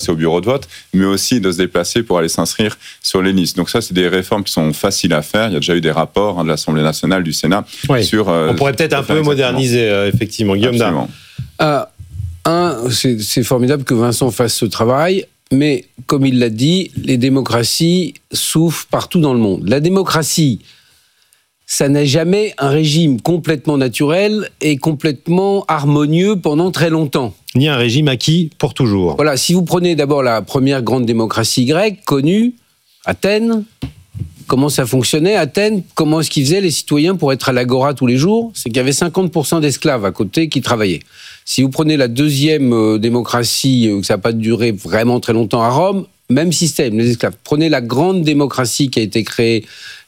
déplacer au bureau de vote, mais aussi de se déplacer pour aller s'inscrire sur les listes. Donc ça, c'est des réformes qui sont faciles à faire. Il y a déjà eu des rapports de l'Assemblée nationale, du Sénat sur... on pourrait peut-être un peu moderniser, effectivement. Guillaume Dard. C'est formidable que Vincent fasse ce travail, mais comme il l'a dit, les démocraties souffrent partout dans le monde. La démocratie, ça n'est jamais un régime complètement naturel et complètement harmonieux pendant très longtemps. Ni un régime acquis pour toujours. Voilà, si vous prenez d'abord la première grande démocratie grecque connue, Athènes, comment ça fonctionnait Athènes, comment est-ce qu'ils faisaient les citoyens pour être à l'agora tous les jours? C'est qu'il y avait 50% d'esclaves à côté qui travaillaient. Si vous prenez la deuxième démocratie, ça n'a pas duré vraiment très longtemps à Rome, même système, les esclaves. Prenez la grande démocratie qui a été créée,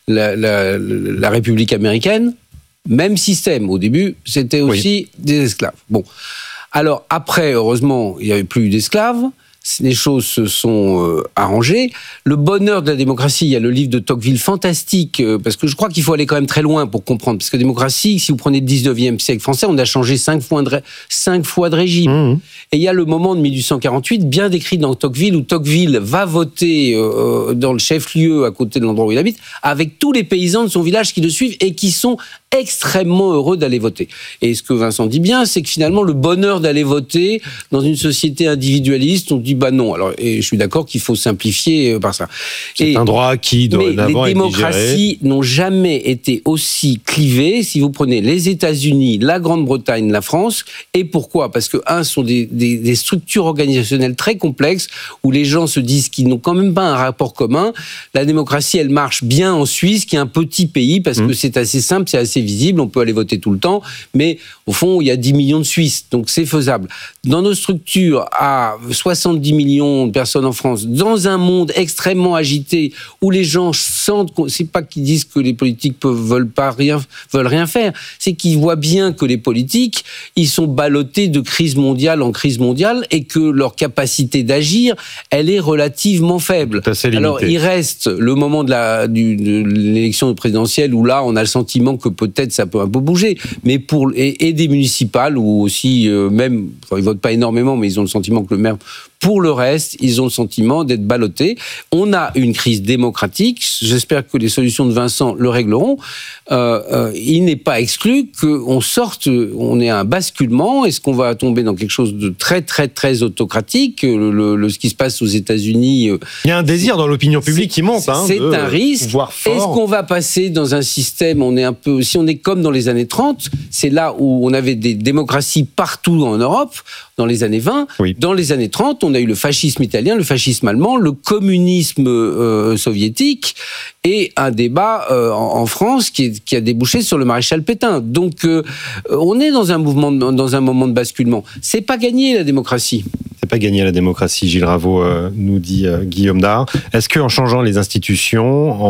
la République américaine, même système. Au début, c'était aussi des esclaves. Bon. Alors après, heureusement, il n'y avait plus d'esclaves. Les choses se sont arrangées. Le bonheur de la démocratie, il y a le livre de Tocqueville fantastique, parce que je crois qu'il faut aller quand même très loin pour comprendre. Parce que démocratie, si vous prenez le 19e siècle français, on a changé 5 fois de régime. Mmh. Et il y a le moment de 1848, bien décrit dans Tocqueville, où Tocqueville va voter dans le chef-lieu, à côté de l'endroit où il habite, avec tous les paysans de son village qui le suivent et qui sont extrêmement heureux d'aller voter. Et ce que Vincent dit bien, c'est que finalement, le bonheur d'aller voter dans une société individualiste, on dit bah non. Alors, et je suis d'accord qu'il faut simplifier par ça. C'est un droit qui dorénavant est digéré. Mais les démocraties n'ont jamais été aussi clivées. Si vous prenez les États-Unis, la Grande-Bretagne, la France, et pourquoi ? Parce que sont des structures organisationnelles très complexes où les gens se disent qu'ils n'ont quand même pas un rapport commun. La démocratie, elle marche bien en Suisse, qui est un petit pays, parce que c'est assez simple, c'est assez visible, on peut aller voter tout le temps, mais au fond, il y a 10 millions de Suisses, donc c'est faisable. Dans nos structures, à 70 millions de personnes en France, dans un monde extrêmement agité, où les gens sentent, c'est pas qu'ils disent que les politiques veulent rien faire, c'est qu'ils voient bien que les politiques, ils sont ballottés de crise mondiale en crise mondiale, et que leur capacité d'agir, elle est relativement faible. Alors, il reste le moment de l'élection présidentielle, où là, on a le sentiment que peut-être ça peut un peu bouger, mais et des municipales, où aussi, même, ils votent pas énormément, mais ils ont le sentiment que le maire... Pour le reste, ils ont le sentiment d'être ballottés. On a une crise démocratique. J'espère que les solutions de Vincent le régleront. Il n'est pas exclu qu'on sorte, on ait un basculement. Est-ce qu'on va tomber dans quelque chose de très, très, très autocratique, ce qui se passe aux États-Unis? Il y a un désir dans l'opinion publique qui monte. C'est un risque. Est-ce qu'on va passer dans un système, si on est comme dans les années 30, c'est là où on avait des démocraties partout en Europe, dans les années 20. Oui. Dans les années 30, on a eu le fascisme italien, le fascisme allemand, le communisme soviétique, et un débat en France qui a débouché sur le maréchal Pétain. Donc, on est dans un moment de basculement. C'est pas gagné, la démocratie. C'est pas gagné, la démocratie, Gilles Raveau, nous dit Guillaume Dard. Est-ce qu'en changeant les institutions,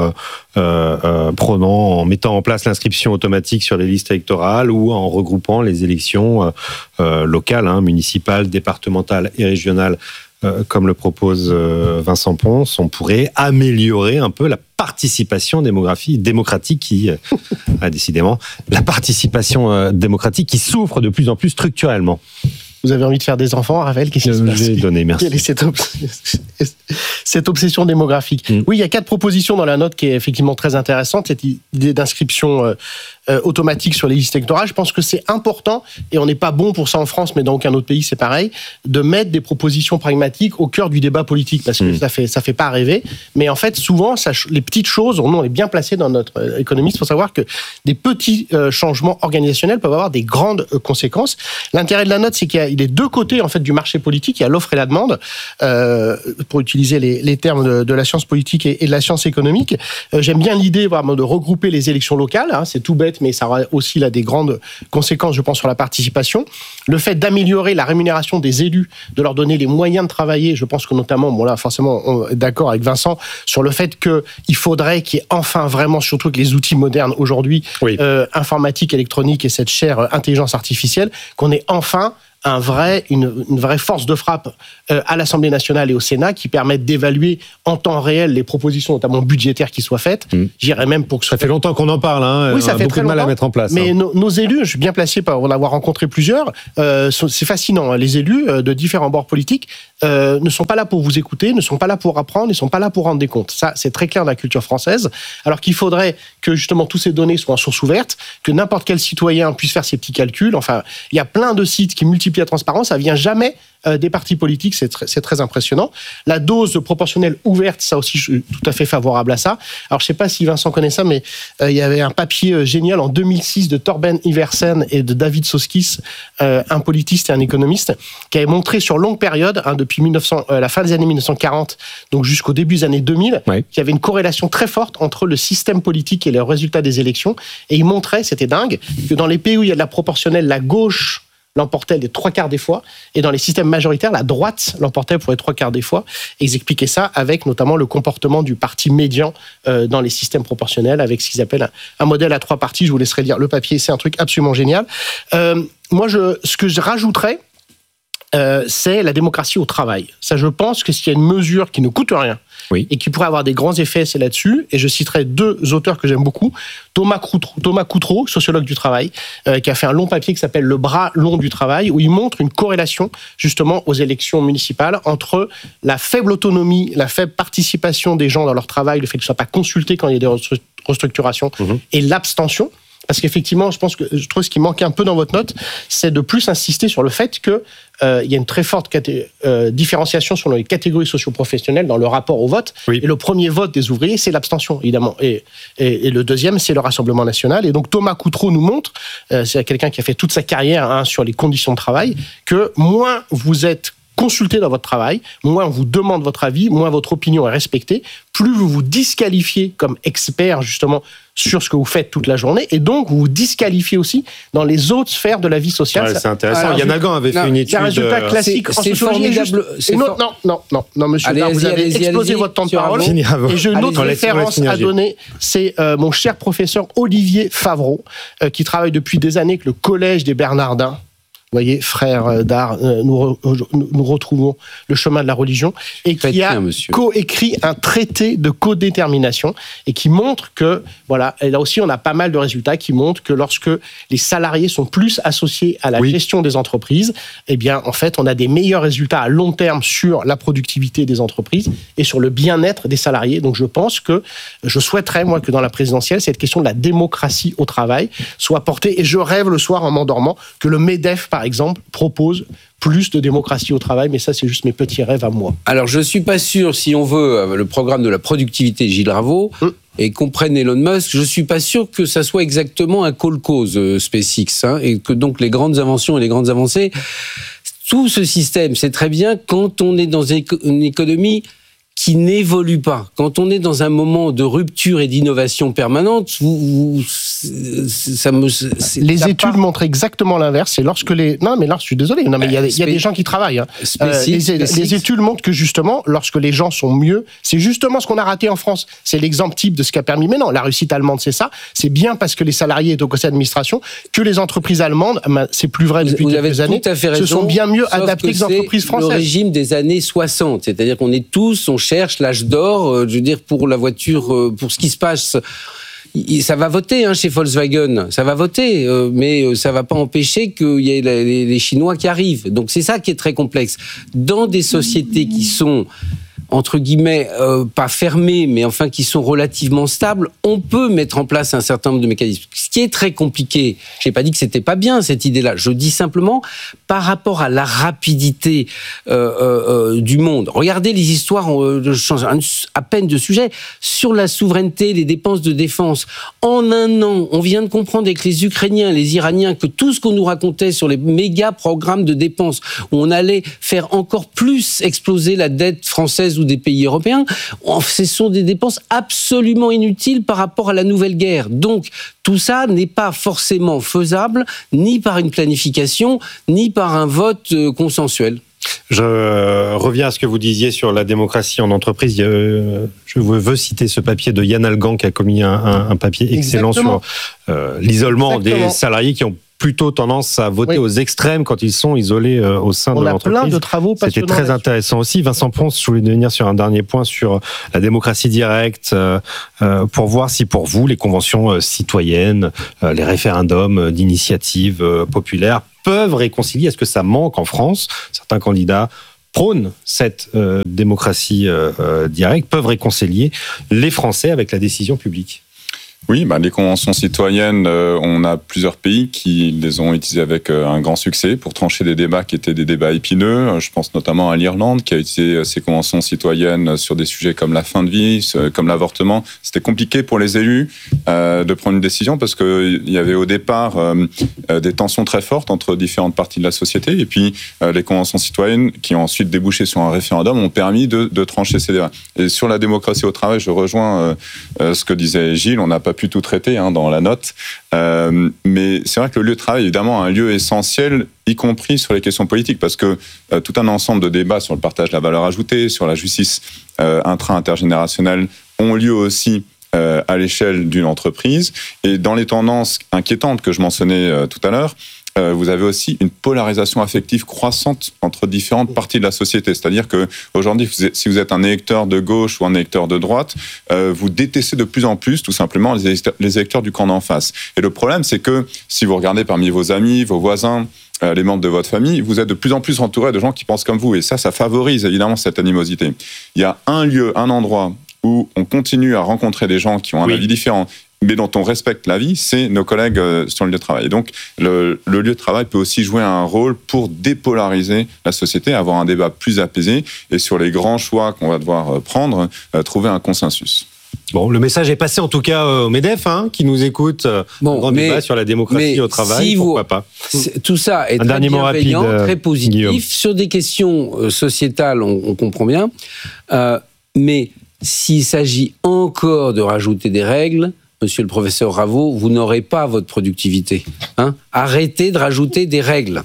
en mettant en place l'inscription automatique sur les listes électorales ou en regroupant les élections locales, municipales, départementales et régionales, comme le propose Vincent Ponce, on pourrait améliorer un peu la participation démocratique qui, décidément, la participation démocratique qui souffre de plus en plus structurellement. Vous avez envie de faire des enfants, Raphaël? Qu'est-ce qui se passe? J'ai donné, merci. Quelle est cette obsession démographique? Oui, il y a 4 propositions dans la note qui est effectivement très intéressante, cette idée d'inscription automatique sur les listes électorales. Je pense que c'est important, et on n'est pas bon pour ça en France, mais dans aucun autre pays c'est pareil, de mettre des propositions pragmatiques au cœur du débat politique, parce que ça fait pas rêver, mais en fait souvent les petites choses, on est bien placé dans notre économie pour savoir que des petits changements organisationnels peuvent avoir des grandes conséquences. L'intérêt de la note, c'est qu'il y a les deux côtés en fait du marché politique, il y a l'offre et la demande, pour utiliser les termes de la science politique et de la science économique. J'aime bien l'idée vraiment de regrouper les élections locales, c'est tout bête, mais ça aura aussi là des grandes conséquences, je pense, sur la participation. Le fait d'améliorer la rémunération des élus, de leur donner les moyens de travailler, je pense que notamment, forcément, on est d'accord avec Vincent sur le fait qu'il faudrait qu'il y ait enfin vraiment, surtout avec les outils modernes aujourd'hui, informatique, électronique et cette chère intelligence artificielle, qu'on ait enfin une vraie force de frappe à l'Assemblée nationale et au Sénat qui permettent d'évaluer en temps réel les propositions, notamment budgétaires, qui soient faites. J'irais même pour que ça fait longtemps qu'on en parle, hein. Oui, ça fait beaucoup très de mal longtemps, à mettre en place. Mais nos élus, je suis bien placé pour en avoir rencontré plusieurs, c'est fascinant. Les élus de différents bords politiques ne sont pas là pour vous écouter, ne sont pas là pour apprendre, ne sont pas là pour rendre des comptes. Ça, c'est très clair dans la culture française. Alors qu'il faudrait que justement toutes ces données soient en source ouverte, que n'importe quel citoyen puisse faire ses petits calculs. Enfin, il y a plein de sites qui multiplient la transparence. Ça vient jamais des partis politiques, c'est très impressionnant. La dose proportionnelle ouverte, ça aussi, je suis tout à fait favorable à ça. Alors, je sais pas si Vincent connaît ça, mais il y avait un papier génial en 2006 de Torben Iversen et de David Soskis, un politiste et un économiste, qui avait montré sur longue période, depuis la fin des années 1940, donc jusqu'au début des années 2000, qu'il y avait une corrélation très forte entre le système politique et le résultat des élections. Et il montrait, c'était dingue, que dans les pays où il y a de la proportionnelle, la gauche l'emportait les 3/4 des fois, et dans les systèmes majoritaires, la droite l'emportait pour les 3/4 des fois. Et ils expliquaient ça avec notamment le comportement du parti médian dans les systèmes proportionnels, avec ce qu'ils appellent un modèle à 3 parties. Je vous laisserai lire le papier, c'est un truc absolument génial. Moi, ce que je rajouterais, c'est la démocratie au travail. Ça, je pense que s'il y a une mesure qui ne coûte rien, et qui pourrait avoir des grands effets, c'est là-dessus. Et je citerai 2 auteurs que j'aime beaucoup. Thomas Coutreau, sociologue du travail, qui a fait un long papier qui s'appelle « Le bras long du travail », où il montre une corrélation, justement, aux élections municipales entre la faible autonomie, la faible participation des gens dans leur travail, le fait qu'ils ne soient pas consultés quand il y a des restructurations, et l'abstention. Parce qu'effectivement, je trouve ce qui manque un peu dans votre note, c'est de plus insister sur le fait que il y a une très forte différenciation sur les catégories socio-professionnelles dans le rapport au vote. Et le premier vote des ouvriers, c'est l'abstention, évidemment. Et le deuxième, c'est le Rassemblement national. Et donc, Thomas Coutreau nous montre, c'est quelqu'un qui a fait toute sa carrière sur les conditions de travail, que moins vous êtes consulté dans votre travail, moins on vous demande votre avis, moins votre opinion est respectée, plus vous vous disqualifiez comme expert, justement, sur ce que vous faites toute la journée, et donc vous vous disqualifiez aussi dans les autres sphères de la vie sociale. C'est intéressant. Yann Hagan avait fait une étude. C'est un résultat classique en sociologie. Non, monsieur Dard, vous avez explosé votre temps de parole. Et j'ai une autre référence à donner, c'est mon cher professeur Olivier Favreau, qui travaille depuis des années avec le Collège des Bernardins. Vous voyez, frère d'art, nous retrouvons le chemin de la religion, et qui a coécrit un traité de codétermination, et qui montre que, voilà, et là aussi on a pas mal de résultats qui montrent que lorsque les salariés sont plus associés à la gestion des entreprises, eh bien, en fait, on a des meilleurs résultats à long terme sur la productivité des entreprises et sur le bien-être des salariés. Donc je pense que, je souhaiterais, moi, que dans la présidentielle, cette question de la démocratie au travail soit portée, et je rêve le soir en m'endormant que le MEDEF, par exemple, propose plus de démocratie au travail, mais ça, c'est juste mes petits rêves à moi. Alors, je ne suis pas sûr, si on veut, le programme de la productivité Gilles Raveau, et qu'on prenne Elon Musk, je ne suis pas sûr que ça soit exactement un call-cause SpaceX, et que donc les grandes inventions et les grandes avancées, tout ce système, c'est très bien quand on est dans une économie qui n'évolue pas. Quand on est dans un moment de rupture et d'innovation permanente, les études montrent exactement l'inverse. C'est lorsque je suis désolé. Non, mais il y a des gens qui travaillent. Les études montrent que justement, lorsque les gens sont mieux, c'est justement ce qu'on a raté en France. C'est l'exemple type de ce qui a permis. Mais non, la réussite allemande, c'est ça. C'est bien parce que les salariés étaient au conseil d'administration que les entreprises allemandes, c'est plus vrai depuis quelques années, se sont bien mieux adaptées que les entreprises françaises. Le régime des années 60, c'est-à-dire qu'on est tous, on cherche l'âge d'or, je veux dire, pour la voiture, pour ce qui se passe. Ça va voter chez Volkswagen, ça va voter, mais ça va pas empêcher qu'il y ait les Chinois qui arrivent. Donc c'est ça qui est très complexe. Dans des sociétés qui sont, entre guillemets, pas fermées, mais enfin qui sont relativement stables, on peut mettre en place un certain nombre de mécanismes. Ce qui est très compliqué, j'ai pas dit que c'était pas bien cette idée-là, je dis simplement par rapport à la rapidité du monde. Regardez les histoires, je change à peine de sujet, sur la souveraineté, les dépenses de défense. En un an, on vient de comprendre avec les Ukrainiens, les Iraniens, que tout ce qu'on nous racontait sur les méga programmes de dépenses, où on allait faire encore plus exploser la dette française ou des pays européens, ce sont des dépenses absolument inutiles par rapport à la nouvelle guerre. Donc, tout ça n'est pas forcément faisable, ni par une planification, ni par un vote consensuel. Je reviens à ce que vous disiez sur la démocratie en entreprise. Je veux citer ce papier de Yann Hagan qui a commis un papier excellent sur l'isolement des salariés qui ont plutôt tendance à voter aux extrêmes quand ils sont isolés au sein de l'entreprise. On a plein de travaux passionnants. C'était très intéressant aussi. Vincent Ponce, je voulais venir sur un dernier point sur la démocratie directe, pour voir si pour vous, les conventions citoyennes, les référendums d'initiative populaire peuvent réconcilier. Est-ce que ça manque en France ? Certains candidats prônent cette démocratie directe, peuvent réconcilier les Français avec la décision publique. Oui, les conventions citoyennes, on a plusieurs pays qui les ont utilisées avec un grand succès pour trancher des débats qui étaient des débats épineux. Je pense notamment à l'Irlande qui a utilisé ces conventions citoyennes sur des sujets comme la fin de vie, comme l'avortement. C'était compliqué pour les élus de prendre une décision parce qu'il y avait au départ des tensions très fortes entre différentes parties de la société. Et puis les conventions citoyennes qui ont ensuite débouché sur un référendum ont permis de trancher ces débats. Et sur la démocratie au travail, je rejoins ce que disait Gilles. On n'a pas pu tout traiter dans la note, mais c'est vrai que le lieu de travail est évidemment un lieu essentiel, y compris sur les questions politiques, parce que tout un ensemble de débats sur le partage de la valeur ajoutée, sur la justice intra-intergénérationnelle ont lieu aussi à l'échelle d'une entreprise. Et dans les tendances inquiétantes que je mentionnais tout à l'heure, vous avez aussi une polarisation affective croissante entre différentes parties de la société. C'est-à-dire qu'aujourd'hui, si vous êtes un électeur de gauche ou un électeur de droite, vous détestez de plus en plus, tout simplement, les électeurs du camp d'en face. Et le problème, c'est que si vous regardez parmi vos amis, vos voisins, les membres de votre famille, vous êtes de plus en plus entouré de gens qui pensent comme vous. Et ça favorise évidemment cette animosité. Il y a un lieu, un endroit où on continue à rencontrer des gens qui ont un avis différent, mais dont on respecte la vie, c'est nos collègues sur le lieu de travail. Et donc, le lieu de travail peut aussi jouer un rôle pour dépolariser la société, avoir un débat plus apaisé, et sur les grands choix qu'on va devoir prendre, trouver un consensus. Bon, le message est passé en tout cas au MEDEF, qui nous écoute. Grand débat sur la démocratie au travail, pourquoi pas. Tout ça est très bienveillant, très positif. Guillaume. Sur des questions sociétales, on comprend bien. Mais s'il s'agit encore de rajouter des règles, Monsieur le professeur Raveau, vous n'aurez pas votre productivité. Arrêtez de rajouter des règles.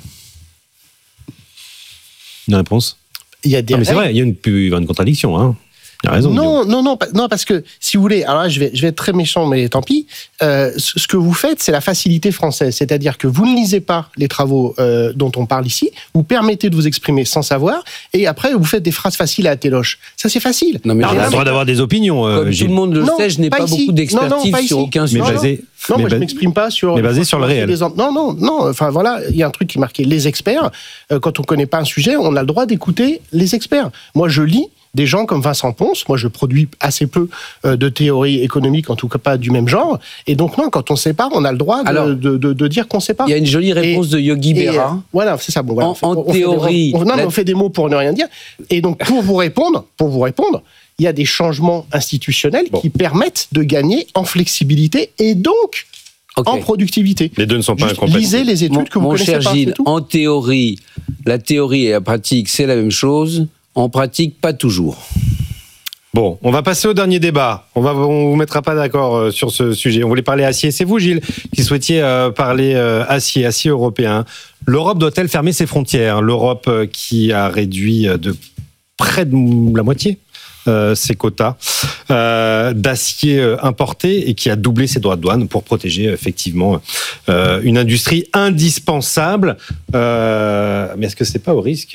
Une réponse ? Il y a des règles. C'est vrai, il y a une contradiction. Il a raison. Non, parce que, si vous voulez, alors là, je vais être très méchant, mais tant pis, ce que vous faites, c'est la facilité française. C'est-à-dire que vous ne lisez pas les travaux dont on parle ici, vous permettez de vous exprimer sans savoir, et après, vous faites des phrases faciles à la téloche. Ça, c'est facile. Non, mais on a le droit d'avoir des opinions. Comme tout le monde le sait, je n'ai pas beaucoup d'expertise sur aucun sujet. Non, moi je m'exprime pas sur... Mais basé sur le réel. Non, enfin voilà, il y a un truc qui est marqué, les experts. Quand on connaît pas un sujet, on a le droit d'écouter les experts. Moi, je lis des gens comme Vincent Ponce. Moi, je produis assez peu de théories économiques, en tout cas pas du même genre. Et donc, non, quand on ne sait pas, on a le droit de dire qu'on ne sait pas. Il y a une jolie réponse de Yogi Berra. Voilà, c'est ça. Bon, voilà, en théorie... on fait des mots pour ne rien dire. Et donc, pour vous répondre, il y a des changements institutionnels qui permettent de gagner en flexibilité et donc en productivité. Les deux ne sont pas incompatibles. Lisez les études que vous connaissez pas. Mon cher Gilles, en théorie, la théorie et la pratique, c'est la même chose. En pratique, pas toujours. Bon, on va passer au dernier débat. On vous mettra pas d'accord sur ce sujet. On voulait parler acier. C'est vous, Gilles, qui souhaitiez parler acier européen. L'Europe doit-elle fermer ses frontières ? L'Europe qui a réduit de près de la moitié ses quotas d'acier importé et qui a doublé ses droits de douane pour protéger effectivement une industrie indispensable. Mais est-ce que c'est pas au risque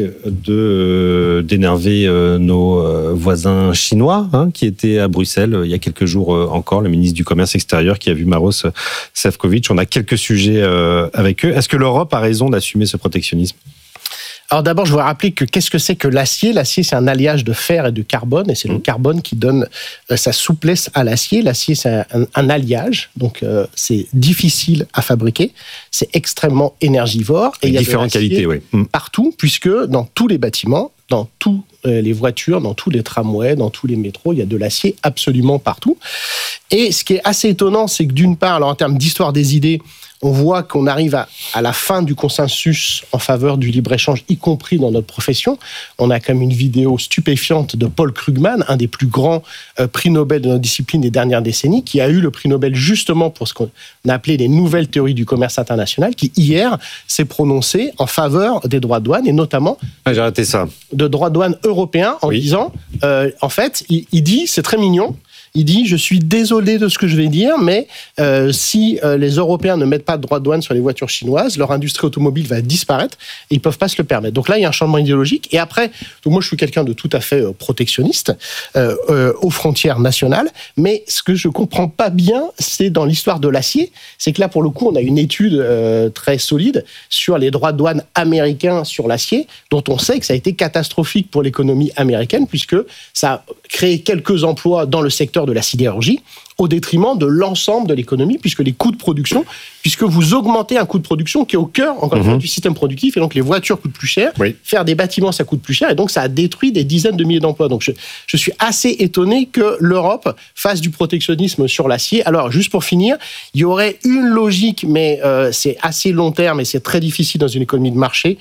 d'énerver nos voisins chinois qui étaient à Bruxelles il y a quelques jours encore, le ministre du Commerce extérieur qui a vu Maroš Šefčovič. On a quelques sujets avec eux. Est-ce que l'Europe a raison d'assumer ce protectionnisme ? Alors d'abord, je voudrais rappeler que qu'est-ce que c'est que l'acier ? L'acier, c'est un alliage de fer et de carbone, et c'est le carbone qui donne sa souplesse à l'acier. L'acier, c'est un alliage, donc c'est difficile à fabriquer, c'est extrêmement énergivore. Et il y a différentes qualités, partout, puisque dans tous les bâtiments, dans toutes les voitures, dans tous les tramways, dans tous les métros, il y a de l'acier absolument partout. Et ce qui est assez étonnant, c'est que d'une part, alors en termes d'histoire des idées, on voit qu'on arrive à la fin du consensus en faveur du libre-échange, y compris dans notre profession. On a comme une vidéo stupéfiante de Paul Krugman, un des plus grands prix Nobel de notre discipline des dernières décennies, qui a eu le prix Nobel justement pour ce qu'on a appelé les nouvelles théories du commerce international, qui hier s'est prononcé en faveur des droits de douane, et notamment j'ai raté ça. de droits de douane européens, en disant, en fait, il dit, c'est très mignon, il dit « Je suis désolé de ce que je vais dire, mais si les Européens ne mettent pas de droits de douane sur les voitures chinoises, leur industrie automobile va disparaître et ils ne peuvent pas se le permettre. » Donc là, il y a un changement idéologique. Et après, donc moi, je suis quelqu'un de tout à fait protectionniste aux frontières nationales, mais ce que je ne comprends pas bien, c'est dans l'histoire de l'acier, c'est que là, pour le coup, on a une étude très solide sur les droits de douane américains sur l'acier, dont on sait que ça a été catastrophique pour l'économie américaine, puisque ça a créé quelques emplois dans le secteur de la sidérurgie, au détriment de l'ensemble de l'économie, puisque les coûts de production, puisque vous augmentez un coût de production qui est au cœur, encore une fois, du système productif, et donc les voitures coûtent plus cher, faire des bâtiments, ça coûte plus cher, et donc ça a détruit des dizaines de milliers d'emplois. Donc je suis assez étonné que l'Europe fasse du protectionnisme sur l'acier. Alors, juste pour finir, il y aurait une logique, mais c'est assez long terme, et c'est très difficile dans une économie de marché,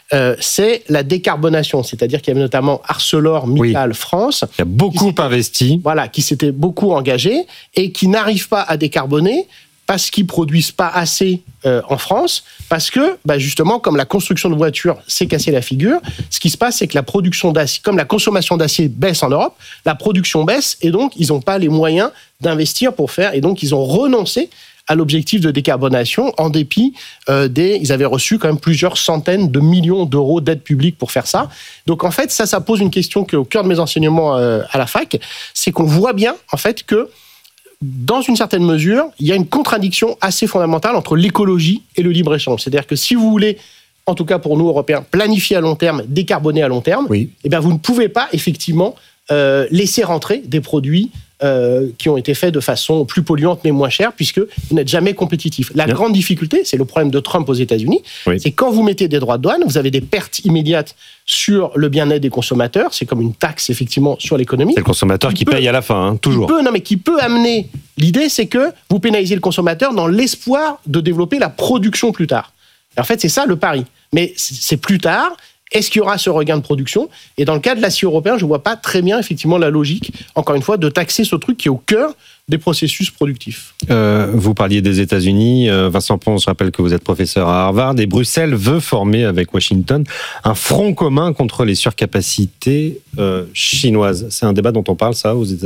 c'est la décarbonation. C'est-à-dire qu'il y avait notamment ArcelorMittal France. Qui a beaucoup investi. Voilà, qui s'était beaucoup engagé et qui n'arrive pas à décarboner parce qu'ils produisent pas assez en France, parce que justement, comme la construction de voitures s'est cassé la figure, ce qui se passe, c'est que la production d'acier, comme la consommation d'acier baisse en Europe, la production baisse et donc ils n'ont pas les moyens d'investir pour faire, et donc ils ont renoncé à l'objectif de décarbonation, en dépit ils avaient reçu quand même plusieurs centaines de millions d'euros d'aide publique pour faire ça. Donc en fait, ça pose une question qui est au cœur de mes enseignements à la fac, c'est qu'on voit bien en fait que dans une certaine mesure, il y a une contradiction assez fondamentale entre l'écologie et le libre-échange. C'est-à-dire que si vous voulez, en tout cas pour nous Européens, planifier à long terme, décarboner à long terme, eh bien vous ne pouvez pas effectivement laisser rentrer des produits qui ont été faits de façon plus polluante mais moins chère, puisque vous n'êtes jamais compétitif. La grande difficulté, c'est le problème de Trump aux États-Unis, c'est quand vous mettez des droits de douane, vous avez des pertes immédiates sur le bien-être des consommateurs, c'est comme une taxe effectivement sur l'économie. C'est le consommateur qui paye à la fin, toujours. Qui peut amener, l'idée c'est que vous pénalisez le consommateur dans l'espoir de développer la production plus tard. Et en fait, c'est ça le pari. Mais c'est plus tard. Est-ce qu'il y aura ce regain de production ? Et dans le cas de l'acier européen, je ne vois pas très bien effectivement la logique, encore une fois, de taxer ce truc qui est au cœur des processus productifs. Vous parliez des États-Unis. Vincent Pons, je rappelle que vous êtes professeur à Harvard. Et Bruxelles veut former avec Washington un front commun contre les surcapacités chinoises. C'est un débat dont on parle, ça, aux États-Unis ?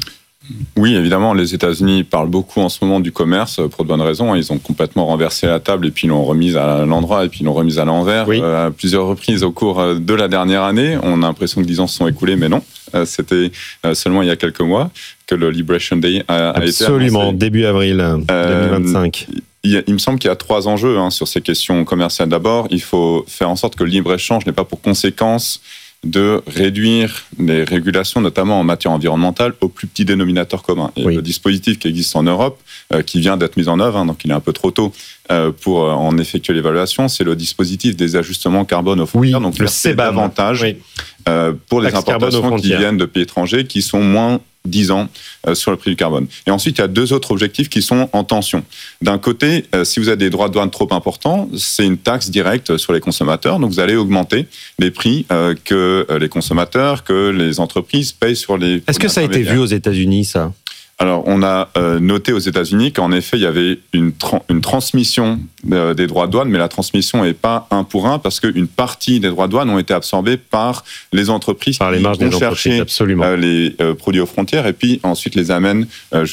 Oui, évidemment, les États-Unis parlent beaucoup en ce moment du commerce pour de bonnes raisons. Ils ont complètement renversé la table et puis l'ont remise à l'endroit et puis l'ont remise à l'envers à plusieurs reprises au cours de la dernière année. On a l'impression que 10 ans se sont écoulés, mais non. C'était seulement il y a quelques mois que le Liberation Day a été annoncé. Absolument, début avril 2025. Il me semble qu'il y a 3 enjeux sur ces questions commerciales. D'abord, il faut faire en sorte que le libre-échange n'ait pas pour conséquence de réduire les régulations, notamment en matière environnementale, au plus petit dénominateur commun. Et le dispositif qui existe en Europe, qui vient d'être mis en œuvre, donc il est un peu trop tôt pour en effectuer l'évaluation, c'est le dispositif des ajustements carbone aux frontières, donc le CBAM davantage pour les importations qui viennent de pays étrangers qui sont moins 10 ans sur le prix du carbone. Et ensuite, il y a 2 autres objectifs qui sont en tension. D'un côté, si vous avez des droits de douane trop importants, c'est une taxe directe sur les consommateurs, donc vous allez augmenter les prix que les consommateurs, que les entreprises payent sur les... Est-ce que ça a été vu aux États-Unis, ça ? Alors, on a noté aux États-Unis qu'en effet, il y avait une transmission des droits de douane, mais la transmission n'est pas 1 pour 1 parce qu'une partie des droits de douane ont été absorbés par les entreprises qui vont chercher les produits aux frontières et puis ensuite les amènent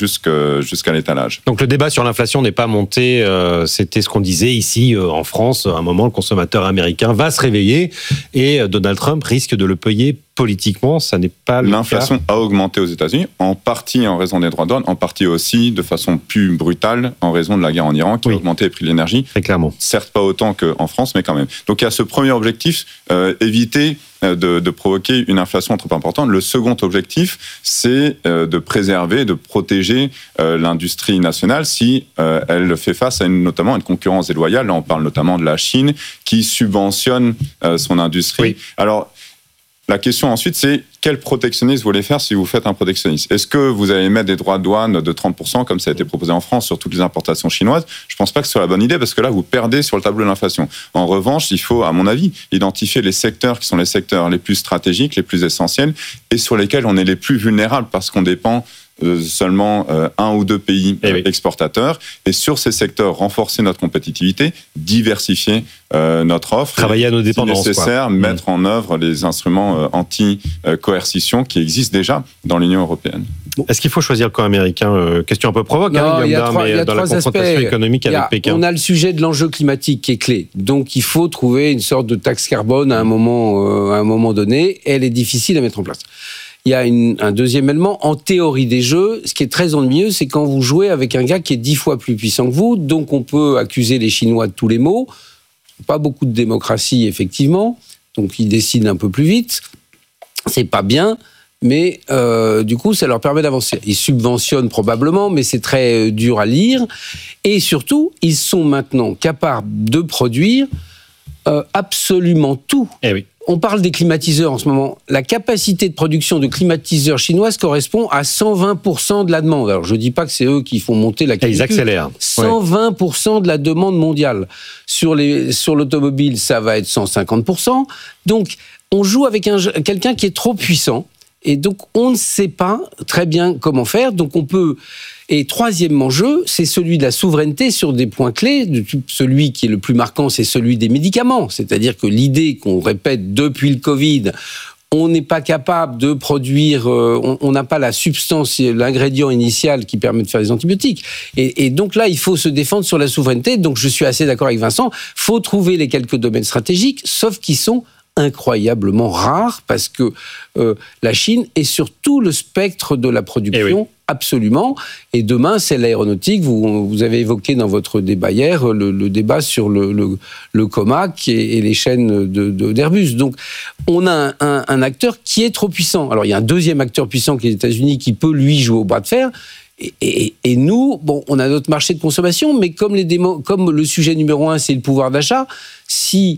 jusqu'à l'étalage. Donc le débat sur l'inflation n'est pas monté, c'était ce qu'on disait ici en France. À un moment, le consommateur américain va se réveiller et Donald Trump risque de le payer politiquement, ça n'est pas le cas. L'inflation a augmenté aux États-Unis, en partie en raison des droits de douane, en partie aussi de façon plus brutale en raison de la guerre en Iran qui a augmenté les prix de l'énergie. Très clairement. Certes pas autant qu'en France, mais quand même. Donc il y a ce premier objectif, éviter de provoquer une inflation trop importante. Le second objectif, c'est de préserver, de protéger l'industrie nationale si elle fait face à notamment une concurrence déloyale. Là, on parle notamment de la Chine qui subventionne son industrie. Alors, la question ensuite, c'est quel protectionnisme vous voulez faire si vous faites un protectionnisme ? Est-ce que vous allez mettre des droits de douane de 30%, comme ça a été proposé en France, sur toutes les importations chinoises ? Je ne pense pas que ce soit la bonne idée, parce que là, vous perdez sur le tableau de l'inflation. En revanche, il faut, à mon avis, identifier les secteurs qui sont les secteurs les plus stratégiques, les plus essentiels, et sur lesquels on est les plus vulnérables, parce qu'on dépend seulement 1 ou 2 pays exportateurs. Et sur ces secteurs, renforcer notre compétitivité, diversifier notre offre. Travailler à nos dépendances. Si nécessaire, mettre en œuvre les instruments anti-coercition qui existent déjà dans l'Union européenne. Est-ce qu'il faut choisir le camp américain? Question un peu provoque, non, il y a dans la confrontation économique avec Pékin. On a le sujet de l'enjeu climatique qui est clé. Donc il faut trouver une sorte de taxe carbone à un moment donné. Elle est difficile à mettre en place. Il y a un deuxième élément. En théorie des jeux, ce qui est très ennuyeux, c'est quand vous jouez avec un gars qui est 10 fois plus puissant que vous. Donc on peut accuser les Chinois de tous les maux. Pas beaucoup de démocratie, effectivement. Donc ils décident un peu plus vite. C'est pas bien. Mais du coup, ça leur permet d'avancer. Ils subventionnent probablement, mais c'est très dur à lire. Et surtout, ils sont maintenant capables de produire absolument tout. Eh oui. On parle des climatiseurs en ce moment. La capacité de production de climatiseurs chinoises correspond à 120% de la demande. Alors, je ne dis pas que c'est eux qui font monter la qualité. Ils accélèrent. 120% de la demande mondiale. Sur l'automobile, ça va être 150%. Donc, on joue avec quelqu'un qui est trop puissant. Et donc, on ne sait pas très bien comment faire. Donc, on peut... Et troisième enjeu, c'est celui de la souveraineté sur des points clés. Celui qui est le plus marquant, c'est celui des médicaments. C'est-à-dire que l'idée qu'on répète depuis le Covid, on n'est pas capable de produire, on n'a pas la substance, l'ingrédient initial qui permet de faire des antibiotiques. Et donc là, il faut se défendre sur la souveraineté. Donc, je suis assez d'accord avec Vincent. Il faut trouver les quelques domaines stratégiques, sauf qu'ils sont incroyablement rares parce que la Chine est sur tout le spectre de la production, absolument. Et demain, c'est l'aéronautique. Vous avez évoqué dans votre débat hier le débat sur le COMAC et les chaînes d'Airbus. Donc, on a un acteur qui est trop puissant. Alors, il y a un deuxième acteur puissant qui est les États-Unis qui peut, lui, jouer au bras de fer. Et nous, bon, on a notre marché de consommation, mais comme le sujet numéro 1, c'est le pouvoir d'achat, si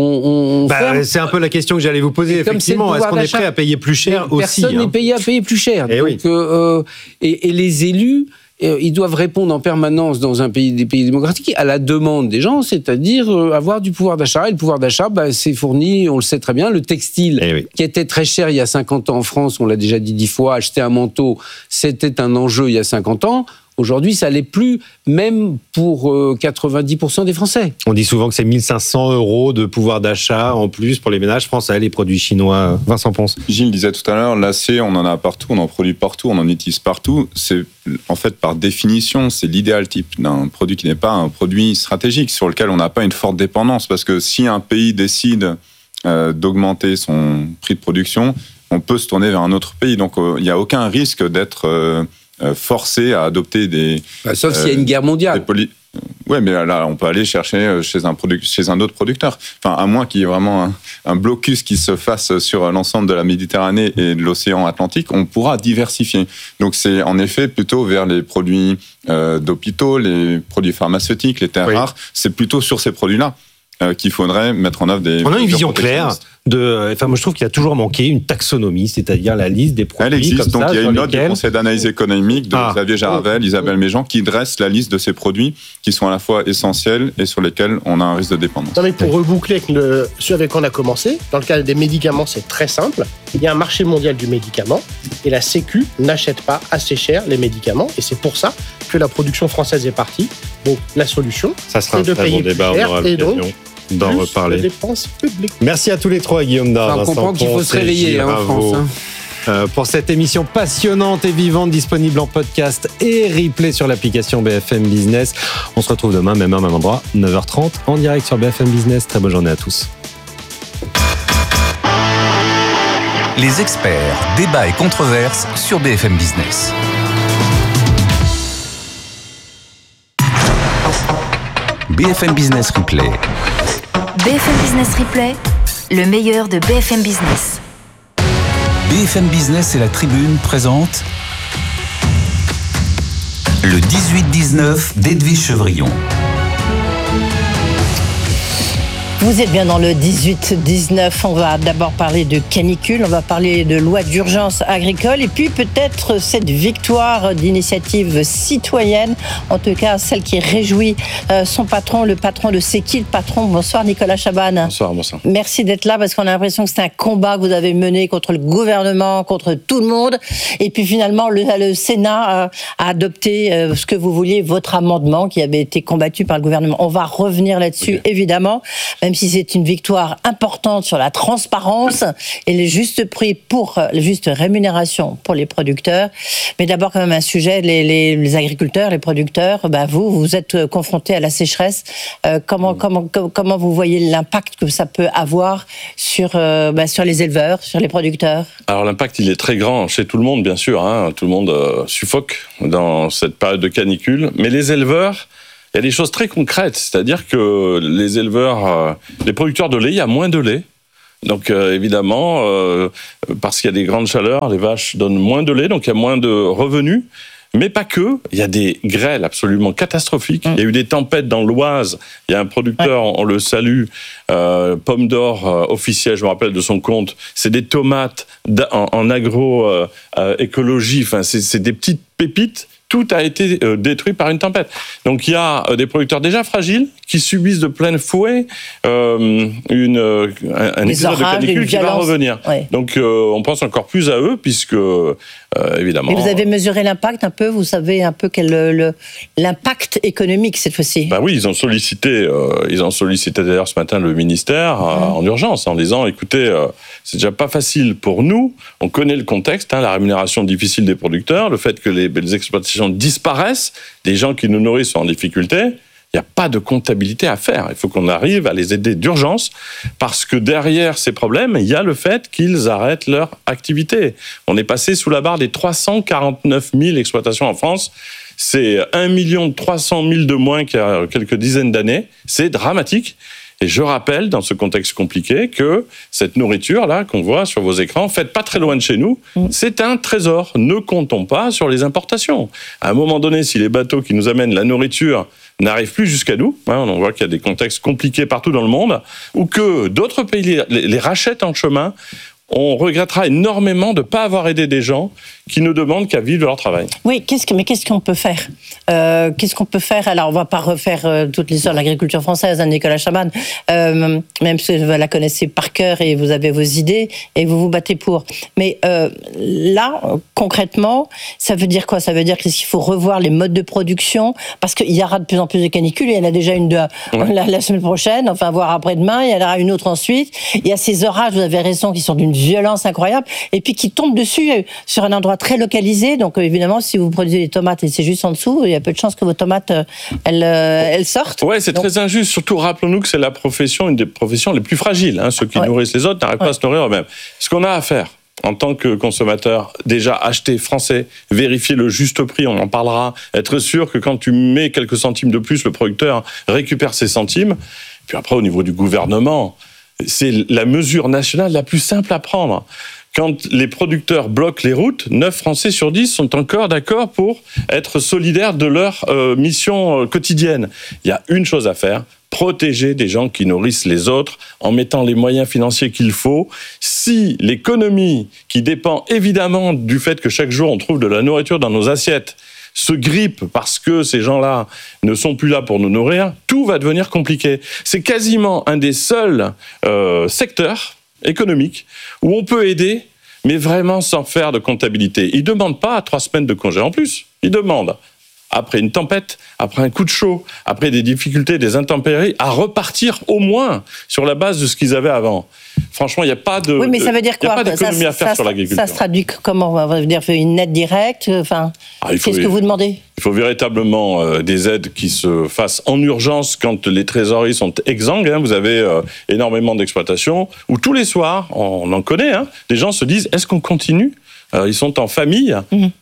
on ferme, c'est un peu la question que j'allais vous poser, effectivement. Est-ce qu'on est prêt à payer plus cher aussi? Personne n'est payé à payer plus cher. Et donc, et les élus, ils doivent répondre en permanence dans des pays démocratiques à la demande des gens, c'est-à-dire avoir du pouvoir d'achat. Et le pouvoir d'achat, c'est fourni, on le sait très bien. Le textile, qui était très cher il y a 50 ans en France, on l'a déjà dit 10 fois, acheter un manteau, c'était un enjeu il y a 50 ans. Aujourd'hui, ça l'est plus, même pour 90% des Français. On dit souvent que c'est 1 500 € de pouvoir d'achat en plus pour les ménages français, les produits chinois. Vincent Ponce. Gilles disait tout à l'heure, l'acier, on en a partout, on en produit partout, on en utilise partout. C'est, en fait, par définition, c'est l'idéal type d'un produit qui n'est pas un produit stratégique, sur lequel on n'a pas une forte dépendance. Parce que si un pays décide d'augmenter son prix de production, on peut se tourner vers un autre pays. Donc, il n'y a aucun risque d'être... forcé à adopter des... sauf s'il y a une guerre mondiale. Oui, mais là, on peut aller chercher chez un autre producteur. Enfin, à moins qu'il y ait vraiment un blocus qui se fasse sur l'ensemble de la Méditerranée et de l'océan Atlantique, on pourra diversifier. Donc, c'est en effet plutôt vers les produits d'hôpitaux, les produits pharmaceutiques, les terres rares. C'est plutôt sur ces produits-là qu'il faudrait mettre en œuvre des... On a une vision claire moi, je trouve qu'il a toujours manqué une taxonomie, c'est-à-dire la liste des produits. Elle existe, comme donc il y a une note lesquels... du Conseil d'analyse économique de Xavier Jaravel, Isabelle Méjean, qui dresse la liste de ces produits qui sont à la fois essentiels et sur lesquels on a un risque de dépendance. Non, mais pour reboucler avec ce avec quoi on a commencé, dans le cas des médicaments, c'est très simple. Il y a un marché mondial du médicament et la Sécu n'achète pas assez cher les médicaments et c'est pour ça que la production française est partie. Donc la solution, c'est de payer plus cher et donc d'en reparler. De dépenses publiques. Merci à tous les trois, Guillaume Dard, on comprend qu'il faut se réveiller en France. Pour cette émission passionnante et vivante, disponible en podcast et replay sur l'application BFM Business. On se retrouve demain, même heure, même endroit, 9h30, en direct sur BFM Business. Très bonne journée à tous. Les experts, débats et controverses sur BFM Business. BFM Business Replay. BFM Business Replay, le meilleur de BFM Business. BFM Business et la Tribune présentent le 18-19 d'Edwige Chevrillon. Vous êtes bien dans le 18-19. On va d'abord parler de canicule, on va parler de loi d'urgence agricole et puis peut-être cette victoire d'initiative citoyenne, en tout cas celle qui réjouit son patron, le patron de C'est qui le patron? Bonsoir Nicolas Chabanne. Bonsoir. Merci d'être là parce qu'on a l'impression que c'est un combat que vous avez mené contre le gouvernement, contre tout le monde. Et puis finalement, le Sénat a adopté ce que vous vouliez, votre amendement qui avait été combattu par le gouvernement. On va revenir là-dessus, évidemment, même si c'est une victoire importante sur la transparence et le juste prix pour la juste rémunération pour les producteurs. Mais d'abord, quand même, un sujet, les agriculteurs, les producteurs, vous êtes confrontés à la sécheresse. Comment vous voyez l'impact que ça peut avoir sur les éleveurs, sur les producteurs? Alors, l'impact, il est très grand chez tout le monde, bien sûr. Tout le monde suffoque dans cette période de canicule. Mais les éleveurs, il y a des choses très concrètes. C'est-à-dire que les éleveurs, les producteurs de lait, il y a moins de lait. Donc évidemment, parce qu'il y a des grandes chaleurs, les vaches donnent moins de lait, donc il y a moins de revenus. Mais pas que, il y a des grêles absolument catastrophiques. Il y a eu des tempêtes dans l'Oise. Il y a un producteur, on le salue, Pomme d'Or officiel, je me rappelle de son compte. C'est des tomates en agroécologie. Enfin, c'est des petites pépites. Tout a été détruit par une tempête. Donc il y a des producteurs déjà fragiles qui subissent de plein fouet un épisode de canicule qui va revenir. Ouais. Donc on pense encore plus à eux puisque évidemment. Et vous avez mesuré l'impact un peu? Vous savez un peu quel l'impact économique cette fois-ci? Oui, ils ont sollicité d'ailleurs ce matin le ministère en urgence en disant écoutez, c'est déjà pas facile pour nous. On connaît le contexte, la rémunération difficile des producteurs, le fait que les exploitations disparaissent, des gens qui nous nourrissent sont en difficulté. Il n'y a pas de comptabilité à faire. Il faut qu'on arrive à les aider d'urgence parce que derrière ces problèmes, il y a le fait qu'ils arrêtent leur activité. On est passé sous la barre des 349 000 exploitations en France. C'est 1 300 000 de moins qu'il y a quelques dizaines d'années. C'est dramatique. Et je rappelle, dans ce contexte compliqué, que cette nourriture-là qu'on voit sur vos écrans, faite pas très loin de chez nous, c'est un trésor. Ne comptons pas sur les importations. À un moment donné, si les bateaux qui nous amènent la nourriture n'arrivent plus jusqu'à nous, on voit qu'il y a des contextes compliqués partout dans le monde, ou que d'autres pays les rachètent en chemin, on regrettera énormément de ne pas avoir aidé des gens qui ne demandent qu'à vivre de leur travail. Oui, mais qu'est-ce qu'on peut faire? Qu'est-ce qu'on peut faire? Alors, on ne va pas refaire toute l'histoire de l'agriculture française, Nicolas Chaban, même si vous la connaissez par cœur et vous avez vos idées et vous vous battez pour. Mais là, concrètement, ça veut dire quoi? Ça veut dire qu'il faut revoir les modes de production parce qu'il y aura de plus en plus de canicules. Il y en a déjà une la semaine prochaine, enfin, voire après-demain. Il y en aura une autre ensuite. Il y a ces orages, vous avez raison, qui sont d'une violence incroyable et puis qui tombent dessus sur un endroit très localisé. Donc évidemment, si vous produisez des tomates et c'est juste en dessous, il y a peu de chances que vos tomates elles sortent. Ouais, c'est très injuste. Surtout, rappelons-nous que c'est la profession, une des professions les plus fragiles. Ceux qui nourrissent les autres n'arrivent pas à se nourrir eux-mêmes. Ce qu'on a à faire en tant que consommateur, déjà acheter français, vérifier le juste prix, on en parlera, être sûr que quand tu mets quelques centimes de plus, le producteur récupère ses centimes. Puis après, au niveau du gouvernement, c'est la mesure nationale la plus simple à prendre. Quand les producteurs bloquent les routes, 9 Français sur 10 sont encore d'accord pour être solidaires de leur mission quotidienne. Il y a une chose à faire, protéger des gens qui nourrissent les autres en mettant les moyens financiers qu'il faut. Si l'économie, qui dépend évidemment du fait que chaque jour on trouve de la nourriture dans nos assiettes, se grippe parce que ces gens-là ne sont plus là pour nous nourrir, tout va devenir compliqué. C'est quasiment un des seuls secteurs économiques où on peut aider, mais vraiment sans faire de comptabilité. Ils ne demandent pas 3 semaines de congé en plus. Ils demandent, après une tempête, après un coup de chaud, après des difficultés, des intempéries, à repartir au moins sur la base de ce qu'ils avaient avant. Franchement, il n'y a pas de. Oui, mais ça veut dire quoi? Il n'y a pas d'économie à faire sur l'agriculture. Ça se traduit comment? On va dire une aide directe. Enfin, qu'est-ce que vous demandez? Il faut véritablement des aides qui se fassent en urgence quand les trésoreries sont exsangues. Vous avez énormément d'exploitations où tous les soirs, on en connaît, des gens se disent est-ce qu'on continue? Ils sont en famille,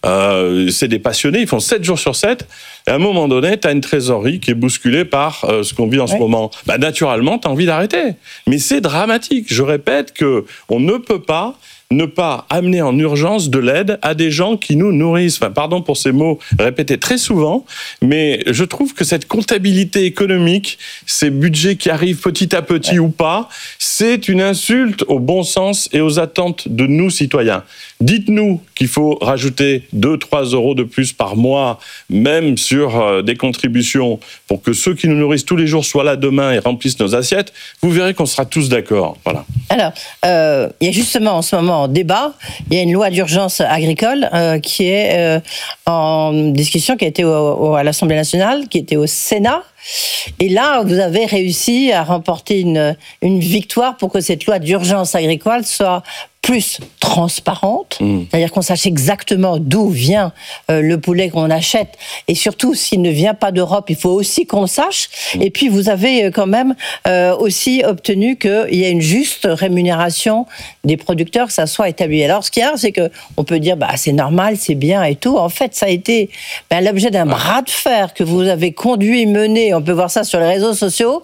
c'est des passionnés, ils font 7 jours sur 7. Et à un moment donné, tu as une trésorerie qui est bousculée par ce qu'on vit en ce moment. Naturellement, tu as envie d'arrêter. Mais c'est dramatique. Je répète qu'on ne peut pas ne pas amener en urgence de l'aide à des gens qui nous nourrissent. Enfin, pardon pour ces mots répétés très souvent, mais je trouve que cette comptabilité économique, ces budgets qui arrivent petit à petit ou pas, c'est une insulte au bon sens et aux attentes de nous, citoyens. Dites-nous qu'il faut rajouter 2-3 euros de plus par mois, même sur des contributions, pour que ceux qui nous nourrissent tous les jours soient là demain et remplissent nos assiettes. Vous verrez qu'on sera tous d'accord. Voilà. Alors, il y a justement en ce moment en débat, il y a une loi d'urgence agricole qui est en discussion, qui a été à l'Assemblée nationale, qui était au Sénat. Et là, vous avez réussi à remporter une victoire pour que cette loi d'urgence agricole soit plus transparente, c'est-à-dire qu'on sache exactement d'où vient le poulet qu'on achète, et surtout s'il ne vient pas d'Europe, il faut aussi qu'on sache. Et puis vous avez quand même aussi obtenu qu'il y ait une juste rémunération des producteurs, que ça soit établi. Alors ce qu'il y a, c'est que on peut dire c'est normal, c'est bien et tout. En fait, ça a été l'objet d'un bras de fer que vous avez conduit, mené. On peut voir ça sur les réseaux sociaux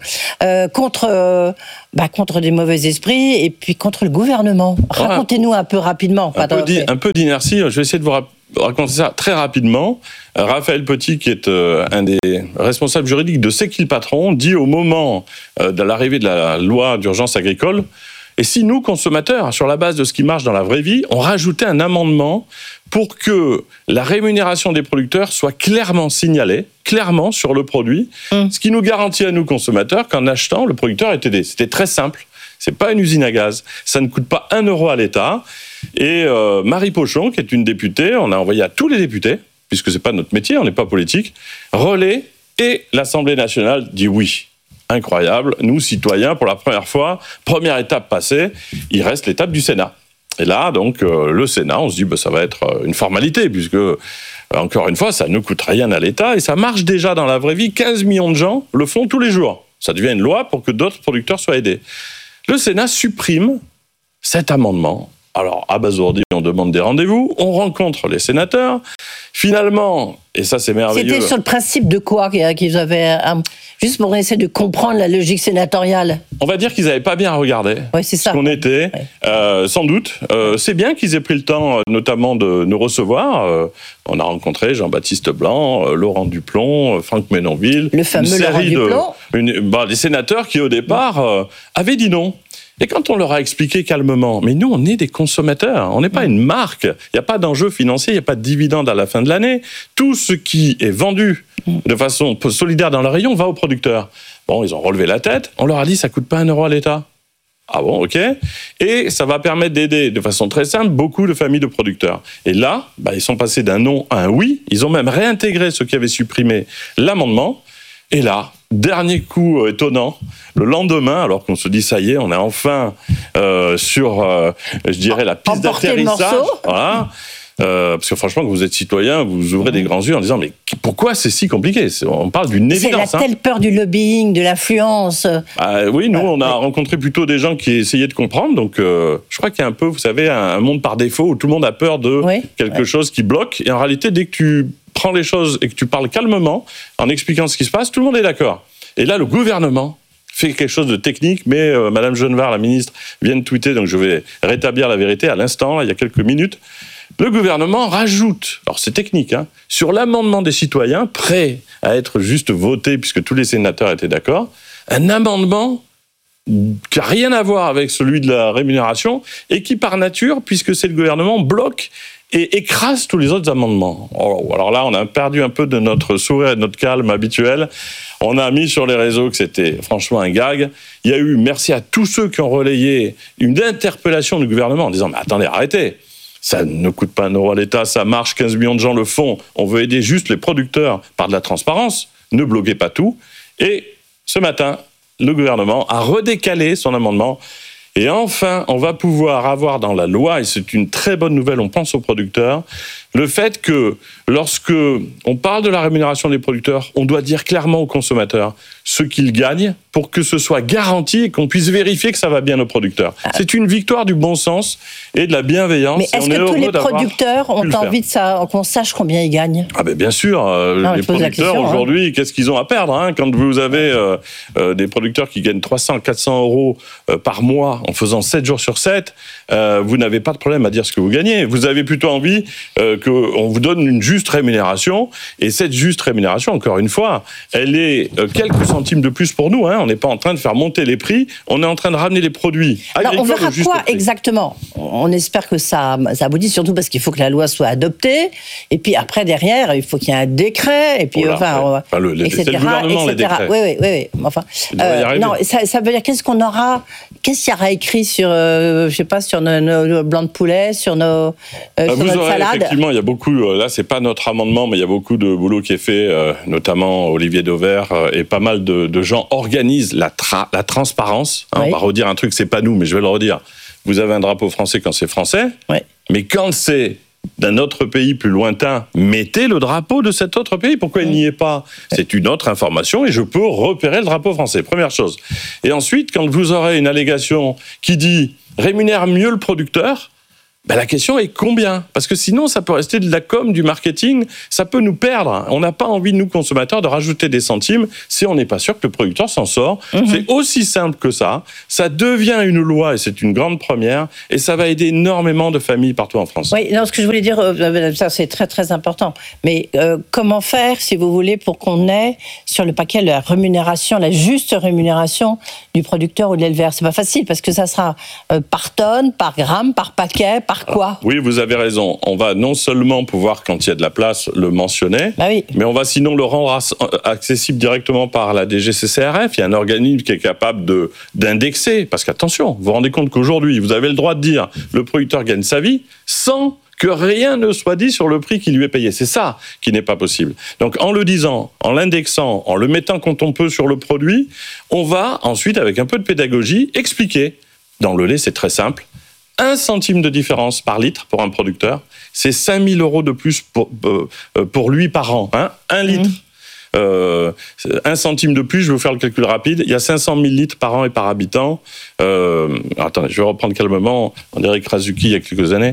contre des mauvais esprits et puis contre le gouvernement. Racontez-nous un peu rapidement. Un peu d'inertie. Je vais essayer de vous raconter ça très rapidement. Raphaël Petit, qui est un des responsables juridiques de C'est qui le patron, dit au moment de l'arrivée de la loi d'urgence agricole, et si nous, consommateurs, sur la base de ce qui marche dans la vraie vie, on rajoutait un amendement pour que la rémunération des producteurs soit clairement signalée, clairement sur le produit, ce qui nous garantit à nous, consommateurs, qu'en achetant, le producteur est aidé. C'était très simple. C'est pas une usine à gaz. Ça ne coûte pas 1 euro à l'État. Et Marie Pochon, qui est une députée, on a envoyé à tous les députés, puisque c'est pas notre métier, on n'est pas politique, relais, et l'Assemblée nationale dit oui. Incroyable. Nous, citoyens, pour la première fois, première étape passée, il reste l'étape du Sénat. Et là, donc, le Sénat, on se dit, ça va être une formalité, puisque, encore une fois, ça ne coûte rien à l'État, et ça marche déjà dans la vraie vie. 15 millions de gens le font tous les jours. Ça devient une loi pour que d'autres producteurs soient aidés. Le Sénat supprime cet amendement. Alors, abasourdi, on demande des rendez-vous, on rencontre les sénateurs. Finalement, et ça c'est merveilleux... C'était sur le principe de quoi qu'ils avaient... Juste pour essayer de comprendre la logique sénatoriale. On va dire qu'ils n'avaient pas bien regardé ce qu'on était, sans doute. C'est bien qu'ils aient pris le temps, notamment, de nous recevoir. On a rencontré Jean-Baptiste Blanc, Laurent Duplon, Franck Menonville. Le fameux Laurent Duplon. Des sénateurs qui, au départ, avaient dit non. Et quand on leur a expliqué calmement, mais nous, on est des consommateurs, on n'est pas une marque, il n'y a pas d'enjeu financier, il n'y a pas de dividende à la fin de l'année. Tout ce qui est vendu de façon solidaire dans le rayon va aux producteurs. Bon, ils ont relevé la tête, on leur a dit, ça ne coûte pas 1 euro à l'État. Ah bon, ok. Et ça va permettre d'aider de façon très simple beaucoup de familles de producteurs. Et là, ils sont passés d'un non à un oui, ils ont même réintégré ceux qui avaient supprimé l'amendement. Et là, dernier coup étonnant, le lendemain, alors qu'on se dit ça y est, on est enfin sur, je dirais, la piste d'atterrissage. Voilà. Parce que franchement, quand vous êtes citoyen, vous ouvrez des grands yeux en disant mais pourquoi c'est si compliqué ? On parle d'une évidence. C'est la telle peur du lobbying, de l'influence. Oui, nous, on a rencontré plutôt des gens qui essayaient de comprendre. Donc, je crois qu'il y a un peu, vous savez, un monde par défaut où tout le monde a peur de quelque chose qui bloque. Et en réalité, dès que tu prends les choses et que tu parles calmement, en expliquant ce qui se passe, tout le monde est d'accord. Et là, le gouvernement fait quelque chose de technique, mais Madame Genevard, la ministre, vient de tweeter, donc je vais rétablir la vérité à l'instant, là, il y a quelques minutes. Le gouvernement rajoute, alors c'est technique, sur l'amendement des citoyens, prêt à être juste voté, puisque tous les sénateurs étaient d'accord, un amendement qui n'a rien à voir avec celui de la rémunération, et qui par nature, puisque c'est le gouvernement, bloque et écrase tous les autres amendements. Alors là, on a perdu un peu de notre sourire et de notre calme habituel. On a mis sur les réseaux que c'était franchement un gag. Il y a eu, merci à tous ceux qui ont relayé, une interpellation du gouvernement en disant « Mais attendez, arrêtez ! Ça ne coûte pas 1 euro à l'État, ça marche, 15 millions de gens le font. On veut aider juste les producteurs par de la transparence. Ne bloquez pas tout. » Et ce matin, le gouvernement a redécalé son amendement. Et enfin, on va pouvoir avoir dans la loi, et c'est une très bonne nouvelle, on pense aux producteurs, le fait que lorsque on parle de la rémunération des producteurs, on doit dire clairement aux consommateurs ce qu'ils gagnent pour que ce soit garanti et qu'on puisse vérifier que ça va bien aux producteurs. C'est une victoire du bon sens et de la bienveillance. Mais est-ce que tous les producteurs ont envie de ça, qu'on sache combien ils gagnent ? Ah ben bien sûr, les producteurs aujourd'hui, qu'est-ce qu'ils ont à perdre quand vous avez des producteurs qui gagnent 300-400 euros par mois en faisant 7 jours sur 7, vous n'avez pas de problème à dire ce que vous gagnez. Vous avez plutôt envie qu'on vous donne une juste rémunération, et cette juste rémunération, encore une fois, elle est quelques centimes de plus pour nous. On n'est pas en train de faire monter les prix, on est en train de ramener les produits agricoles. On verra quoi exactement ? On espère que ça aboutisse, surtout parce qu'il faut que la loi soit adoptée, et puis après, derrière, il faut qu'il y ait un décret, et puis etc. C'est le gouvernement, les décrets. Oui. Enfin, non, ça veut dire qu'est-ce qu'il y aura sera écrit sur, sur nos blancs de poulet, sur nos sur notre salade. Effectivement, il y a beaucoup. Là, c'est pas notre amendement, mais il y a beaucoup de boulot qui est fait, notamment Olivier Dauvert et pas mal de gens organisent la transparence. Hein, on va redire un truc, c'est pas nous, mais je vais le redire. Vous avez un drapeau français quand c'est français, mais quand c'est d'un autre pays plus lointain, mettez le drapeau de cet autre pays. Pourquoi il n'y est pas ? C'est une autre information et je peux repérer le drapeau français. Première chose. Et ensuite, quand vous aurez une allégation qui dit « rémunère mieux le producteur », la question est combien ? Parce que sinon, ça peut rester de la com, du marketing, ça peut nous perdre. On n'a pas envie, nous, consommateurs, de rajouter des centimes si on n'est pas sûr que le producteur s'en sort. C'est aussi simple que ça. Ça devient une loi, et c'est une grande première, et ça va aider énormément de familles partout en France. Oui, non, ce que je voulais dire, ça c'est très très important, mais comment faire, si vous voulez, pour qu'on ait sur le paquet la rémunération, la juste rémunération du producteur ou de l'éleveur ? C'est pas facile, parce que ça sera par tonne, par gramme, par paquet, par quoi ? Oui, vous avez raison. On va non seulement pouvoir, quand il y a de la place, le mentionner, mais on va sinon le rendre accessible directement par la DGCCRF. Il y a un organisme qui est capable d'indexer. Parce qu'attention, vous vous rendez compte qu'aujourd'hui, vous avez le droit de dire le producteur gagne sa vie sans que rien ne soit dit sur le prix qui lui est payé. C'est ça qui n'est pas possible. Donc en le disant, en l'indexant, en le mettant quand on peut sur le produit, on va ensuite, avec un peu de pédagogie, expliquer. Dans le lait, c'est très simple. 1 centime de différence par litre pour un producteur, c'est 5 000 € de plus pour lui par an. Hein, 1 litre. 1 centime de plus, je vais vous faire le calcul rapide, il y a 500 000 litres par an et par habitant. Attendez, je vais reprendre calmement, on dirait Krasuki il y a quelques années.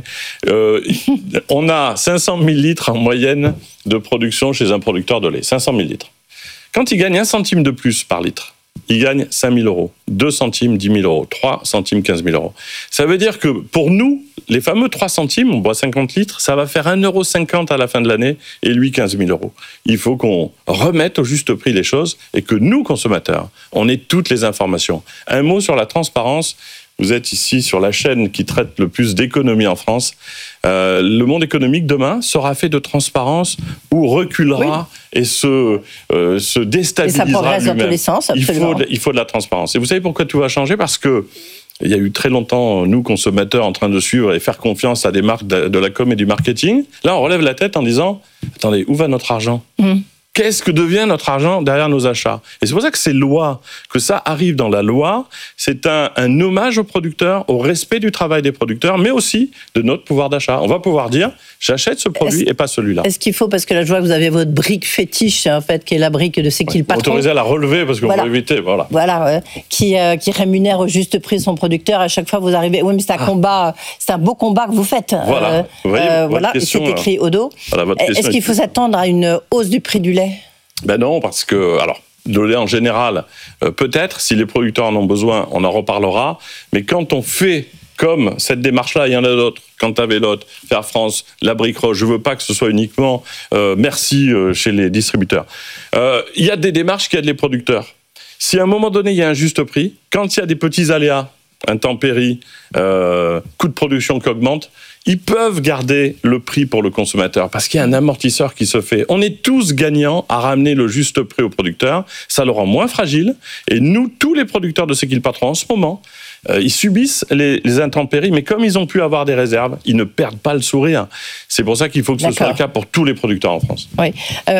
On a 500 000 litres en moyenne de production chez un producteur de lait. 500 000 litres. Quand il gagne 1 centime de plus par litre, il gagne 5 000 €, 2 centimes, 10 000 €, 3 centimes, 15 000 €. Ça veut dire que pour nous, les fameux 3 centimes, on boit 50 litres, ça va faire 1,50 € à la fin de l'année et lui 15 000 €. Il faut qu'on remette au juste prix les choses et que nous, consommateurs, on ait toutes les informations. Un mot sur la transparence. Vous êtes ici sur la chaîne qui traite le plus d'économie en France. Le monde économique, demain, sera fait de transparence ou reculera et se déstabilisera et ça progresse lui-même. Dans tous les sens, absolument. Il faut de la transparence. Et vous savez pourquoi tout va changer ? Parce que il y a eu très longtemps, nous, consommateurs, en train de suivre et faire confiance à des marques de la com et du marketing. Là, on relève la tête en disant « Attendez, où va notre argent ?» Qu'est-ce que devient notre argent derrière nos achats ? Et c'est pour ça que ces lois, que ça arrive dans la loi, c'est un hommage aux producteurs, au respect du travail des producteurs, mais aussi de notre pouvoir d'achat. On va pouvoir dire, j'achète ce produit et pas celui-là. Est-ce qu'il faut, parce que là je vois que vous avez votre brique fétiche, en fait, qui est la brique de C'est qui le patron ? Autorisé à la relever, parce qu'on va éviter, Voilà, qui rémunère au juste prix son producteur. À chaque fois, vous arrivez... Oui, mais c'est un combat, c'est un beau combat que vous faites. Voilà, vous voyez, voilà, question, c'est écrit au dos. Voilà, est-ce qu'il faut s'attendre à une hausse du prix du lait ? Ben non, parce que, alors, le lait en général, peut-être, si les producteurs en ont besoin, on en reparlera, mais quand on fait comme cette démarche-là, il y en a d'autres, Cantavélote, Fair France, La Brique Roche, je veux pas que ce soit uniquement merci chez les distributeurs. Il y a des démarches qui aident les producteurs. Si à un moment donné, il y a un juste prix, quand il y a des petits aléas, intempéries, coûts de production qui augmentent, ils peuvent garder le prix pour le consommateur parce qu'il y a un amortisseur qui se fait. On est tous gagnants à ramener le juste prix au producteur. Ça le rend moins fragile. Et nous, tous les producteurs de C'est qui le patron en ce moment, ils subissent les intempéries, mais comme ils ont pu avoir des réserves, ils ne perdent pas le sourire. C'est pour ça qu'il faut que ce soit le cas pour tous les producteurs en France. Oui.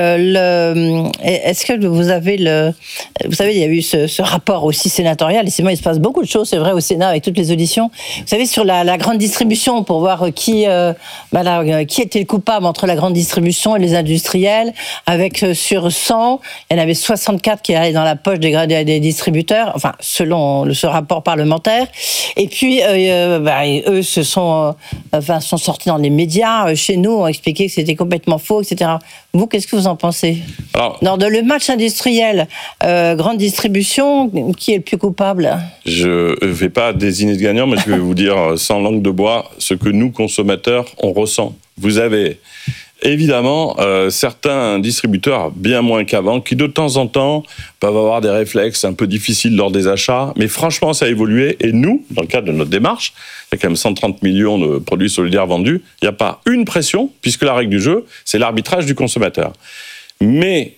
Est-ce que vous avez Vous savez, il y a eu ce rapport aussi sénatorial, et c'est moi, il se passe beaucoup de choses, c'est vrai, au Sénat, avec toutes les auditions. Vous savez, sur la grande distribution, pour voir qui était le coupable entre la grande distribution et les industriels, avec sur 100, il y en avait 64 qui allaient dans la poche des distributeurs, enfin, selon ce rapport parlementaire. Et puis, eux sont sortis dans les médias, chez nous, ont expliqué que c'était complètement faux, etc. Vous, qu'est-ce que vous en pensez ? Dans le match industriel, grande distribution, qui est le plus coupable ? Je ne vais pas désigner de gagnant, mais je vais vous dire sans langue de bois ce que nous, consommateurs, on ressent. Vous avez évidemment certains distributeurs, bien moins qu'avant, qui de temps en temps peuvent avoir des réflexes un peu difficiles lors des achats, mais franchement ça a évolué, et nous, dans le cadre de notre démarche, il y a quand même 130 millions de produits solidaires vendus, il n'y a pas une pression, puisque la règle du jeu, c'est l'arbitrage du consommateur. Mais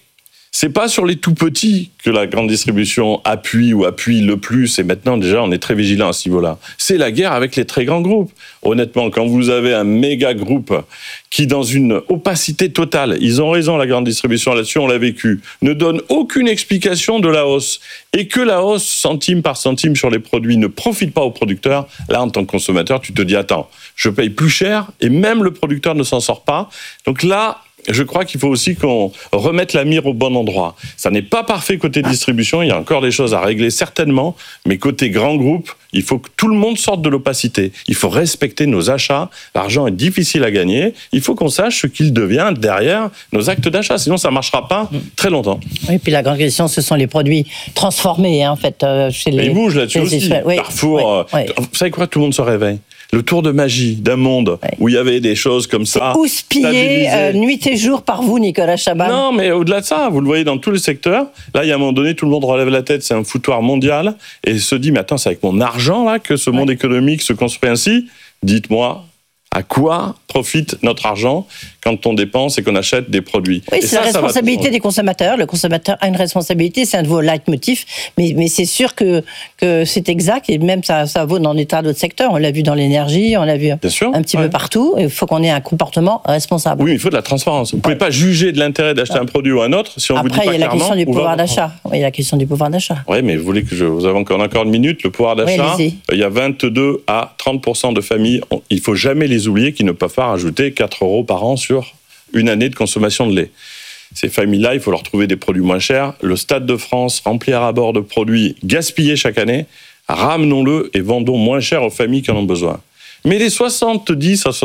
C'est pas sur les tout petits que la grande distribution appuie le plus, et maintenant déjà on est très vigilant à ce niveau-là. C'est la guerre avec les très grands groupes. Honnêtement, quand vous avez un méga groupe qui, dans une opacité totale, ils ont raison, la grande distribution là-dessus, on l'a vécu, ne donne aucune explication de la hausse, et que la hausse centime par centime sur les produits ne profite pas aux producteurs, là en tant que consommateur, tu te dis attends, je paye plus cher, et même le producteur ne s'en sort pas. Donc là, je crois qu'il faut aussi qu'on remette la mire au bon endroit. Ça n'est pas parfait côté distribution, il y a encore des choses à régler certainement, mais côté grand groupe, il faut que tout le monde sorte de l'opacité. Il faut respecter nos achats, l'argent est difficile à gagner, il faut qu'on sache ce qu'il devient derrière nos actes d'achat, sinon ça ne marchera pas très longtemps. Oui, puis la grande question, ce sont les produits transformés, en fait, chez les... Ils bougent là-dessus aussi. Oui, Carrefour, vous savez quoi, tout le monde se réveille. Le tour de magie d'un monde où il y avait des choses comme ça. Houspillé nuit et jour par vous, Nicolas Chaban. Non, mais au-delà de ça, vous le voyez dans tous les secteurs. Là, il y a un moment donné, tout le monde relève la tête, c'est un foutoir mondial, et se dit, mais attends, c'est avec mon argent là que ce monde économique se construit ainsi. Dites-moi, à quoi profite notre argent quand on dépense et qu'on achète des produits? Oui, c'est la responsabilité des consommateurs. Le consommateur a une responsabilité, c'est un de vos leitmotifs, mais c'est sûr que c'est exact, et même ça vaut dans des tas d'autres secteurs. On l'a vu dans l'énergie, on l'a vu un petit peu partout. Il faut qu'on ait un comportement responsable. Oui, il faut de la transparence. Vous ne pouvez pas juger de l'intérêt d'acheter un produit ou un autre si on vous dit pas clairement. Après, il y a la question du pouvoir d'achat. Oui, il y a la question du pouvoir d'achat. Oui, mais vous voulez que vous avez encore une minute, le pouvoir d'achat. Oui, il y a 22 à 30% de familles, il ne faut jamais les oublier, qui ne peuvent pas rajouter 4 € par an sur une année de consommation de lait. Ces familles-là, il faut leur trouver des produits moins chers. Le Stade de France, rempli à ras-bord de produits gaspillés chaque année, ramenons-le et vendons moins cher aux familles qui en ont besoin. Mais les 70 à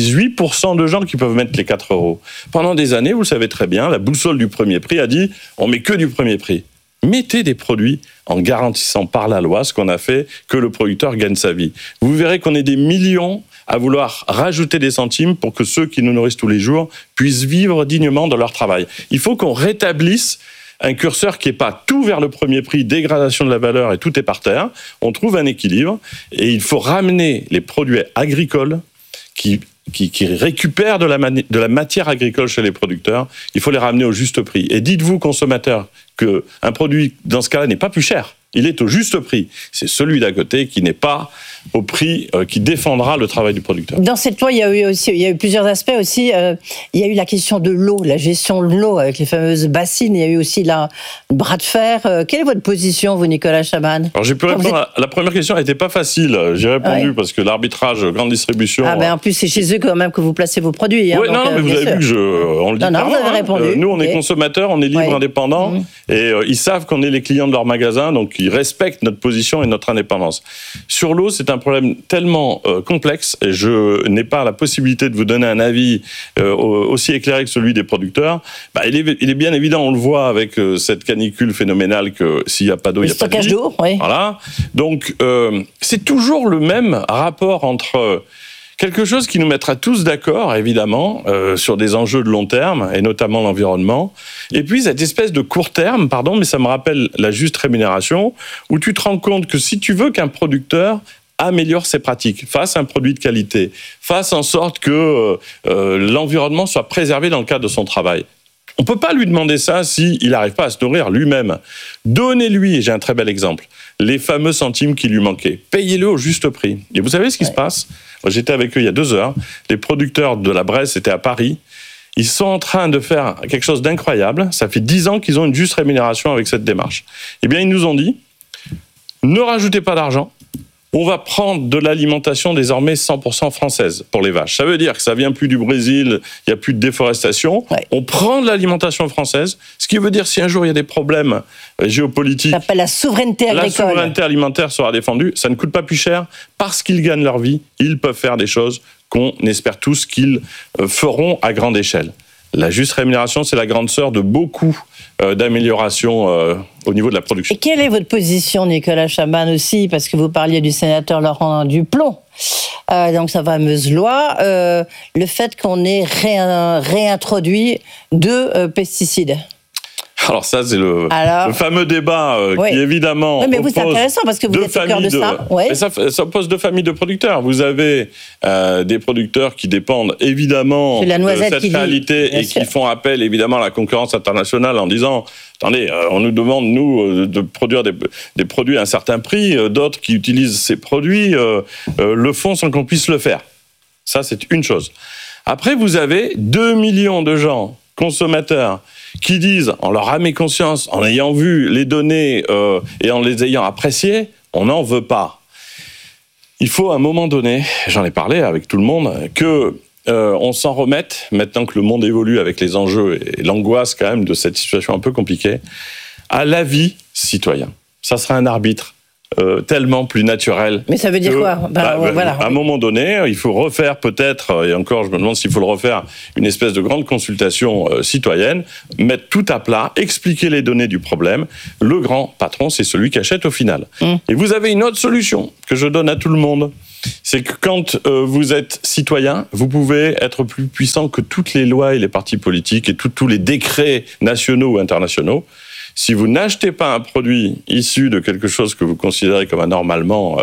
78% de gens qui peuvent mettre les 4 €, pendant des années, vous le savez très bien, la boussole du premier prix a dit « on met que du premier prix ». Mettez des produits en garantissant par la loi ce qu'on a fait, que le producteur gagne sa vie. Vous verrez qu'on est des millions à vouloir rajouter des centimes pour que ceux qui nous nourrissent tous les jours puissent vivre dignement de leur travail. Il faut qu'on rétablisse un curseur qui n'est pas tout vers le premier prix, dégradation de la valeur et tout est par terre. On trouve un équilibre et il faut ramener les produits agricoles qui récupèrent de la matière agricole chez les producteurs. Il faut les ramener au juste prix. Et dites-vous, consommateurs, qu'un produit, dans ce cas-là, n'est pas plus cher. Il est au juste prix. C'est celui d'à côté qui n'est pas au prix qui défendra le travail du producteur. Dans cette loi, il y a eu plusieurs aspects aussi. Il y a eu la question de l'eau, la gestion de l'eau avec les fameuses bassines. Il y a eu aussi le bras de fer. Quelle est votre position, vous, Nicolas Chaban? Alors, j'ai pu répondre à la première question. Elle n'était pas facile. J'ai répondu parce que l'arbitrage grande distribution. En plus, c'est chez eux quand même que vous placez vos produits. Oui, mais vous avez vu que on le dit. Non, vous avez répondu. Nous, on est consommateurs, on est libres, indépendants, et ils savent qu'on est les clients de leur magasin, donc ils respectent notre position et notre indépendance. Sur l'eau, c'est un problème tellement complexe, et je n'ai pas la possibilité de vous donner un avis aussi éclairé que celui des producteurs. Il est bien évident, on le voit avec cette canicule phénoménale, que s'il n'y a pas d'eau, il n'y a pas de vie. Le stockage d'eau, oui. Voilà. Donc, c'est toujours le même rapport entre quelque chose qui nous mettra tous d'accord, évidemment, sur des enjeux de long terme, et notamment l'environnement. Et puis, cette espèce de court terme, mais ça me rappelle la juste rémunération, où tu te rends compte que si tu veux qu'un producteur améliore ses pratiques, fasse un produit de qualité, fasse en sorte que l'environnement soit préservé dans le cadre de son travail, on ne peut pas lui demander ça s'il n'arrive pas à se nourrir lui-même. Donnez-lui, et j'ai un très bel exemple, les fameux centimes qui lui manquaient. Payez-le au juste prix. Et vous savez ce qui se passe ? J'étais avec eux il y a 2 heures. Les producteurs de la Bresse étaient à Paris. Ils sont en train de faire quelque chose d'incroyable. Ça fait 10 ans qu'ils ont une juste rémunération avec cette démarche. Eh bien, ils nous ont dit, ne rajoutez pas d'argent. On va prendre de l'alimentation désormais 100% française pour les vaches. Ça veut dire que ça vient plus du Brésil, il n'y a plus de déforestation. Ouais. On prend de l'alimentation française, ce qui veut dire si un jour il y a des problèmes géopolitiques, ça s'appelle la souveraineté agricole. La souveraineté alimentaire sera défendue. Ça ne coûte pas plus cher parce qu'ils gagnent leur vie. Ils peuvent faire des choses qu'on espère tous qu'ils feront à grande échelle. La juste rémunération, c'est la grande sœur de beaucoup d'améliorations au niveau de la production. Et quelle est votre position, Nicolas Chaban, aussi, parce que vous parliez du sénateur Laurent Duplon, donc sa fameuse loi, le fait qu'on ait réintroduit 2 pesticides. Alors ça, c'est le fameux débat qui évidemment. Oui, mais vous, c'est intéressant parce que vous êtes au cœur de ça. Ouais. Ça oppose deux familles de producteurs. Vous avez des producteurs qui dépendent évidemment de cette réalité et qui font appel évidemment à la concurrence internationale en disant attendez, on nous demande nous de produire des produits à un certain prix, d'autres qui utilisent ces produits le font sans qu'on puisse le faire. Ça, c'est une chose. Après, vous avez 2 millions de gens consommateurs qui disent, en leur âme et conscience, en ayant vu les données et en les ayant appréciées, on n'en veut pas. Il faut à un moment donné, j'en ai parlé avec tout le monde, que on s'en remette, maintenant que le monde évolue avec les enjeux et l'angoisse quand même de cette situation un peu compliquée, à l'avis citoyen. Ça sera un arbitre tellement plus naturel. Mais ça veut dire quoi voilà. À un moment donné, il faut refaire peut-être, et encore je me demande s'il faut le refaire, une espèce de grande consultation citoyenne, mettre tout à plat, expliquer les données du problème. Le grand patron, c'est celui qui achète au final. Et vous avez une autre solution que je donne à tout le monde. C'est que quand vous êtes citoyen, vous pouvez être plus puissant que toutes les lois et les partis politiques et tous les décrets nationaux ou internationaux. Si vous n'achetez pas un produit issu de quelque chose que vous considérez comme anormalement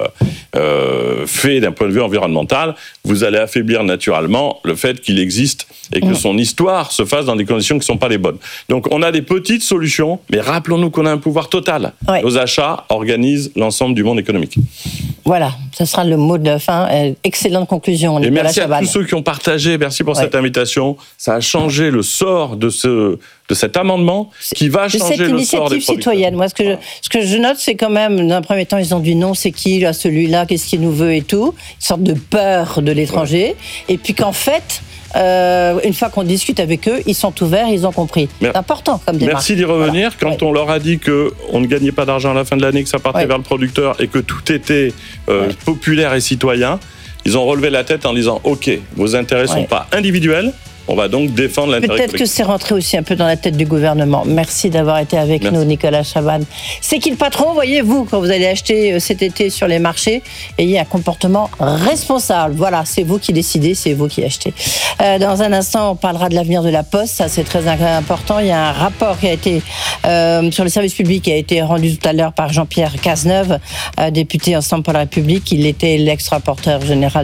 fait d'un point de vue environnemental, vous allez affaiblir naturellement le fait qu'il existe et que son histoire se fasse dans des conditions qui ne sont pas les bonnes. Donc on a des petites solutions, mais rappelons-nous qu'on a un pouvoir total. Ouais. Nos achats organisent l'ensemble du monde économique. Voilà, ça sera le mot de la fin. Excellente conclusion. Et merci à tous ceux qui ont partagé, merci pour cette invitation. Ça a changé le sort de cet amendement qui va changer le sort des producteurs. Cette initiative citoyenne, moi, ce que je note, c'est quand même, dans un premier temps, ils ont dit non, c'est qui, là, celui-là, qu'est-ce qu'il nous veut et tout. Une sorte de peur de l'étranger. Et puis qu'en fait, une fois qu'on discute avec eux, ils sont ouverts, ils ont compris. C'est important comme démarche. Merci d'y revenir. Voilà. Quand on leur a dit qu'on ne gagnait pas d'argent à la fin de l'année, que ça partait vers le producteur et que tout était populaire et citoyen, ils ont relevé la tête en disant « Ok, vos intérêts ne sont pas individuels ». On va donc défendre l'intérêt collectif. Peut-être que c'est rentré aussi un peu dans la tête du gouvernement. Merci d'avoir été avec nous, Nicolas Chaban. C'est qui le patron, voyez-vous, quand vous allez acheter cet été sur les marchés, ayez un comportement responsable. Voilà, c'est vous qui décidez, c'est vous qui achetez. Dans un instant, on parlera de l'avenir de la Poste. Ça, c'est très important. Il y a un rapport qui a été sur le service public qui a été rendu tout à l'heure par Jean-Pierre Cazeneuve, député Ensemble pour la République. Il était l'ex-rapporteur général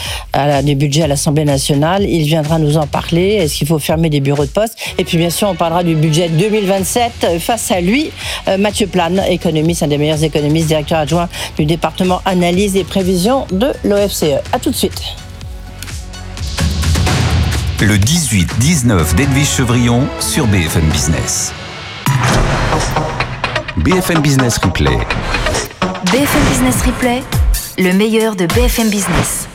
du budget à l'Assemblée nationale. Il viendra nous en parler. Est-ce qu'il faut fermer des bureaux de poste? Et puis bien sûr, on parlera du budget 2027. Face à lui, Mathieu Plane, économiste, un des meilleurs économistes, directeur adjoint du département analyse et prévision de l'OFCE. À tout de suite. Le 18-19 d'Edwige Chevrillon sur BFM Business. BFM Business Replay. BFM Business Replay, le meilleur de BFM Business.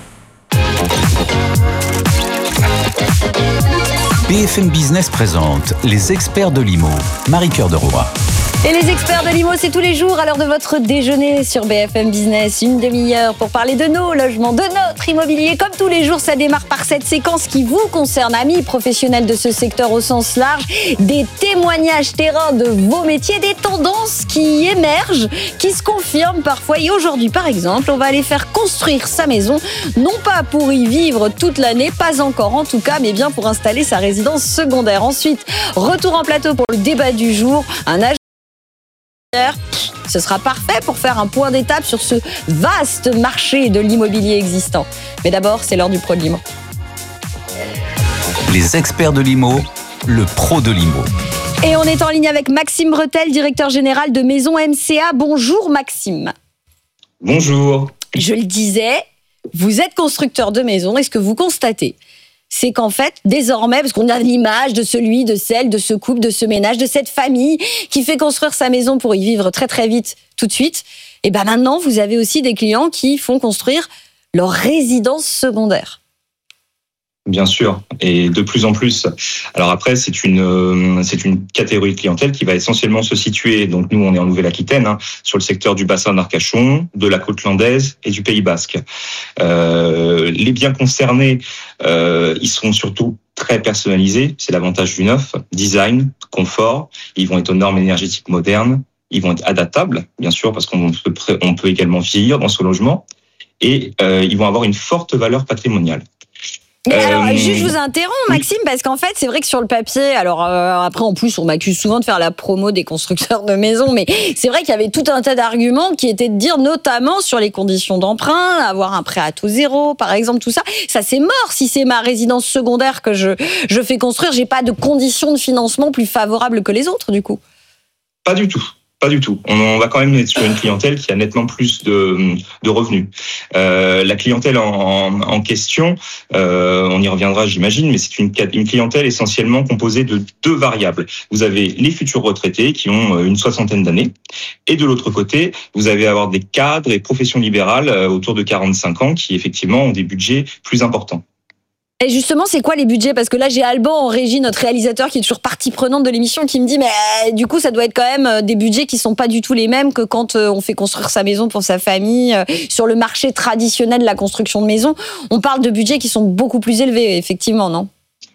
BFM Business présente les experts de l'IMO. Marie-Cœur de Roy. Et les experts de l'IMO, c'est tous les jours à l'heure de votre déjeuner sur BFM Business. Une demi-heure pour parler de nos logements, de notre immobilier. Comme tous les jours, ça démarre par cette séquence qui vous concerne, amis professionnels de ce secteur au sens large. Des témoignages terrain de vos métiers, des tendances qui émergent, qui se confirment parfois. Et aujourd'hui, par exemple, on va aller faire construire sa maison, non pas pour y vivre toute l'année, pas encore en tout cas, mais bien pour installer sa résidence secondaire. Ensuite, retour en plateau pour le débat du jour. Un agent. Ce sera parfait pour faire un point d'étape sur ce vaste marché de l'immobilier existant. Mais d'abord, c'est l'heure du pro de l'IMO. Les experts de l'IMO, le pro de l'IMO. Et on est en ligne avec Maxime Bretel, directeur général de Maison MCA. Bonjour Maxime. Bonjour. Je le disais, vous êtes constructeur de maisons et ce que vous constatez, c'est qu'en fait, désormais, parce qu'on a l'image de celui, de celle, de ce couple, de ce ménage, de cette famille qui fait construire sa maison pour y vivre très très vite, tout de suite, et ben maintenant, vous avez aussi des clients qui font construire leur résidence secondaire. Bien sûr, et de plus en plus. Alors après, c'est une catégorie de clientèle qui va essentiellement se situer, donc nous on est en Nouvelle-Aquitaine, sur le secteur du bassin d'Arcachon, de la côte landaise et du Pays Basque. Les biens concernés, ils seront surtout très personnalisés, c'est l'avantage du neuf, design, confort, ils vont être aux normes énergétiques modernes, ils vont être adaptables, bien sûr, parce qu'on peut également vieillir dans ce logement, et ils vont avoir une forte valeur patrimoniale. Mais alors, juste je vous interromps, Maxime, parce qu'en fait, c'est vrai que sur le papier, alors après, en plus, on m'accuse souvent de faire la promo des constructeurs de maisons, mais c'est vrai qu'il y avait tout un tas d'arguments qui étaient de dire, notamment sur les conditions d'emprunt, avoir un prêt à taux zéro, par exemple, tout ça. Ça, c'est mort. Si c'est ma résidence secondaire que je fais construire, j'ai pas de conditions de financement plus favorables que les autres, du coup. Pas du tout. Pas du tout. On va quand même être sur une clientèle qui a nettement plus de revenus. La clientèle en question, on y reviendra, j'imagine, mais c'est une clientèle essentiellement composée de 2 variables. Vous avez les futurs retraités qui ont une 60aine d'années, et de l'autre côté, vous allez avoir des cadres et professions libérales autour de 45 ans qui effectivement ont des budgets plus importants. Et justement, c'est quoi les budgets ? Parce que là, j'ai Alban en régie, notre réalisateur, qui est toujours partie prenante de l'émission, qui me dit, mais du coup, ça doit être quand même des budgets qui sont pas du tout les mêmes que quand on fait construire sa maison pour sa famille. Sur le marché traditionnel de la construction de maisons, on parle de budgets qui sont beaucoup plus élevés, effectivement, non ?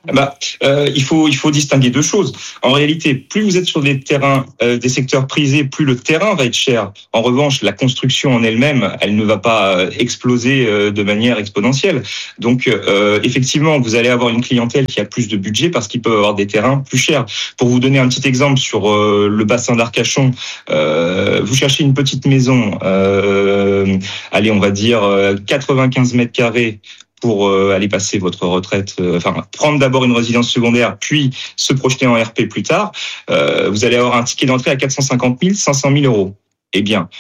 Il faut distinguer 2 choses. En réalité, plus vous êtes sur des terrains, des secteurs prisés, plus le terrain va être cher. En revanche, la construction en elle-même, elle ne va pas exploser de manière exponentielle. Donc, effectivement, vous allez avoir une clientèle qui a plus de budget parce qu'ils peuvent avoir des terrains plus chers. Pour vous donner un petit exemple sur le bassin d'Arcachon, vous cherchez une petite maison, allez, on va dire 95 mètres carrés, pour aller passer votre retraite, prendre d'abord une résidence secondaire, puis se projeter en RP plus tard, vous allez avoir un ticket d'entrée à 450 000, 500 000 euros. Eh bien,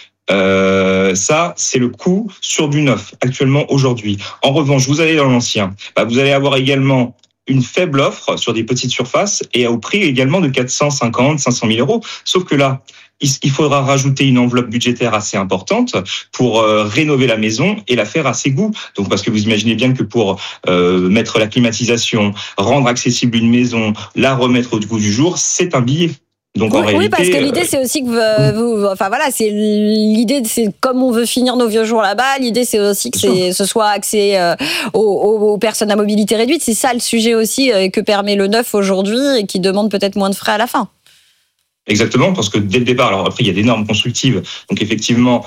ça, c'est le coût sur du neuf, actuellement, aujourd'hui. En revanche, vous allez dans l'ancien, vous allez avoir également une faible offre sur des petites surfaces et au prix également de 450, 500 000 euros. Sauf que là, il faudra rajouter une enveloppe budgétaire assez importante pour rénover la maison et la faire à ses goûts. Donc, parce que vous imaginez bien que pour mettre la climatisation, rendre accessible une maison, la remettre au goût du jour, c'est un billet. Donc, en réalité, parce que l'idée, c'est aussi que c'est l'idée, c'est comme on veut finir nos vieux jours là-bas. L'idée, c'est aussi que ce soit accès aux personnes à mobilité réduite. C'est ça le sujet aussi que permet le neuf aujourd'hui et qui demande peut-être moins de frais à la fin. Exactement, parce que dès le départ, alors après il y a des normes constructives, donc effectivement,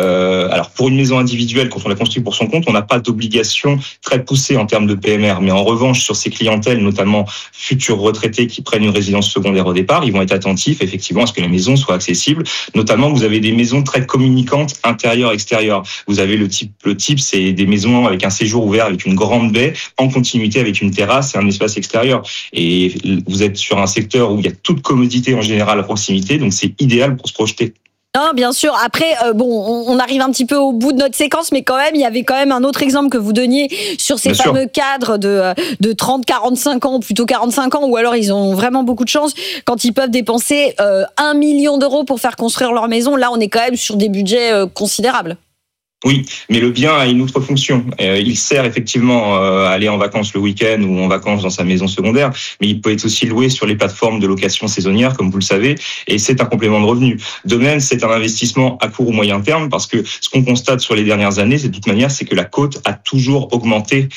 alors pour une maison individuelle, quand on la construit pour son compte, on n'a pas d'obligation très poussée en termes de PMR, mais en revanche sur ces clientèles, notamment futurs retraités qui prennent une résidence secondaire au départ, ils vont être attentifs effectivement à ce que la maison soit accessible. Notamment, vous avez des maisons très communicantes intérieur-extérieur. Vous avez le type, c'est des maisons avec un séjour ouvert avec une grande baie en continuité avec une terrasse et un espace extérieur. Et vous êtes sur un secteur où il y a toute commodité en général proximité, donc c'est idéal pour se projeter. Non, bien sûr. Après, on arrive un petit peu au bout de notre séquence, mais quand même, il y avait quand même un autre exemple que vous donniez sur ces fameux cadres de 30, 45 ans, plutôt 45 ans, ou alors ils ont vraiment beaucoup de chance quand ils peuvent dépenser 1 million d'euros pour faire construire leur maison. Là, on est quand même sur des budgets considérables. Oui, mais le bien a une autre fonction. Il sert effectivement à aller en vacances le week-end ou en vacances dans sa maison secondaire, mais il peut être aussi loué sur les plateformes de location saisonnière, comme vous le savez, et c'est un complément de revenu. De même, c'est un investissement à court ou moyen terme, parce que ce qu'on constate sur les dernières années, de toute manière, c'est que la cote a toujours augmenté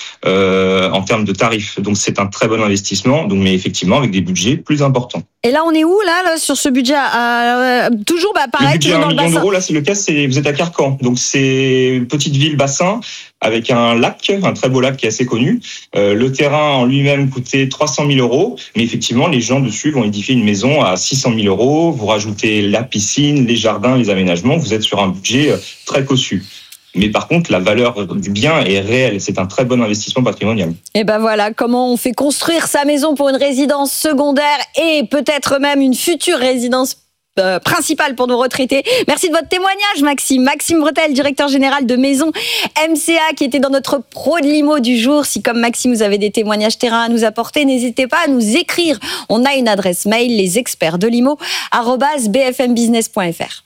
en termes de tarifs. Donc c'est un très bon investissement, mais effectivement avec des budgets plus importants. Et là, on est où là sur ce budget toujours pareil, le budget toujours dans le bassin. 1 million d'euros, là, c'est le cas, vous êtes à Carcan. Donc, c'est une petite ville bassin avec un lac, un très beau lac qui est assez connu. Le terrain en lui-même coûtait 300 000 euros. Mais effectivement, les gens dessus vont édifier une maison à 600 000 euros. Vous rajoutez la piscine, les jardins, les aménagements. Vous êtes sur un budget très cossu. Mais par contre, la valeur du bien est réelle. C'est un très bon investissement patrimonial. Et ben voilà, comment on fait construire sa maison pour une résidence secondaire et peut-être même une future résidence principale pour nos retraités. Merci de votre témoignage, Maxime. Maxime Bretel, directeur général de Maison MCA, qui était dans notre pro de l'IMO du jour. Si, comme Maxime, vous avez des témoignages terrain à nous apporter, n'hésitez pas à nous écrire. On a une adresse mail, lesexpertsdelimo@bfmbusiness.fr.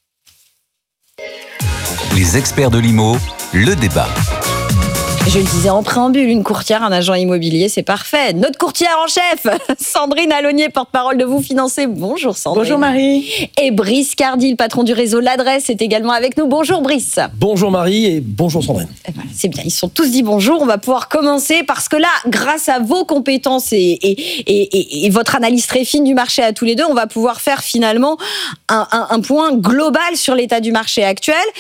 Les experts de l'IMO, le débat. Je le disais en préambule, une courtière, un agent immobilier, c'est parfait. Notre courtière en chef, Sandrine Alonier, porte-parole de Vous Financer. Bonjour Sandrine. Bonjour Marie. Et Brice Cardi, le patron du réseau L'Adresse, est également avec nous. Bonjour Brice. Bonjour Marie et bonjour Sandrine. Et voilà, c'est bien, ils sont tous dit bonjour. On va pouvoir commencer parce que là, grâce à vos compétences et votre analyse très fine du marché à tous les deux, on va pouvoir faire finalement un point global sur l'état du marché actuel.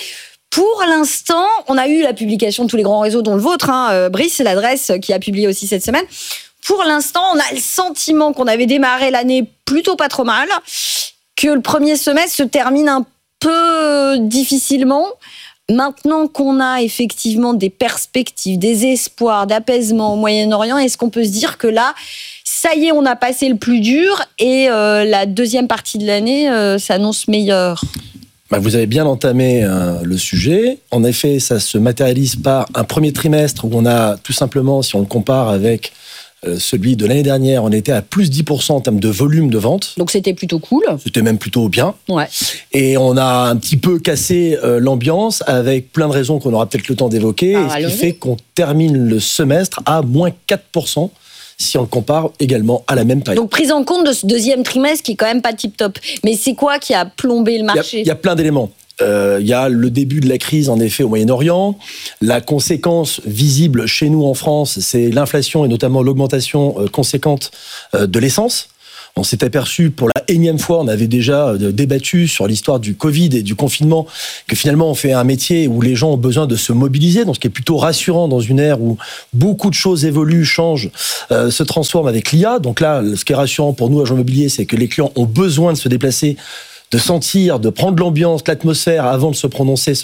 Pour l'instant, on a eu la publication de tous les grands réseaux, dont le vôtre, Brice, c'est l'adresse qui a publié aussi cette semaine. Pour l'instant, on a le sentiment qu'on avait démarré l'année plutôt pas trop mal, que le premier semestre se termine un peu difficilement. Maintenant qu'on a effectivement des perspectives, des espoirs d'apaisement au Moyen-Orient, est-ce qu'on peut se dire que là, ça y est, on a passé le plus dur et la deuxième partie de l'année s'annonce meilleure? Vous avez bien entamé le sujet. En effet, ça se matérialise par un premier trimestre où on a tout simplement, si on le compare avec celui de l'année dernière, on était à plus 10% en termes de volume de vente. Donc c'était plutôt cool. C'était même plutôt bien. Ouais. Et on a un petit peu cassé l'ambiance avec plein de raisons qu'on aura peut-être le temps d'évoquer. Ce qui fait qu'on termine le semestre à moins 4%. Si on le compare également à la même période. Donc prise en compte de ce deuxième trimestre qui est quand même pas tip-top. Mais c'est quoi qui a plombé le marché ? Il y a plein d'éléments. Il y a le début de la crise, en effet, au Moyen-Orient. La conséquence visible chez nous en France, c'est l'inflation et notamment l'augmentation conséquente de l'essence. On s'est aperçu pour la énième fois, on avait déjà débattu sur l'histoire du Covid et du confinement, que finalement on fait un métier où les gens ont besoin de se mobiliser, donc ce qui est plutôt rassurant dans une ère où beaucoup de choses évoluent, changent, se transforment avec l'IA. Donc là, ce qui est rassurant pour nous, agents immobiliers, c'est que les clients ont besoin de se déplacer, de sentir, de prendre l'ambiance, l'atmosphère avant de se prononcer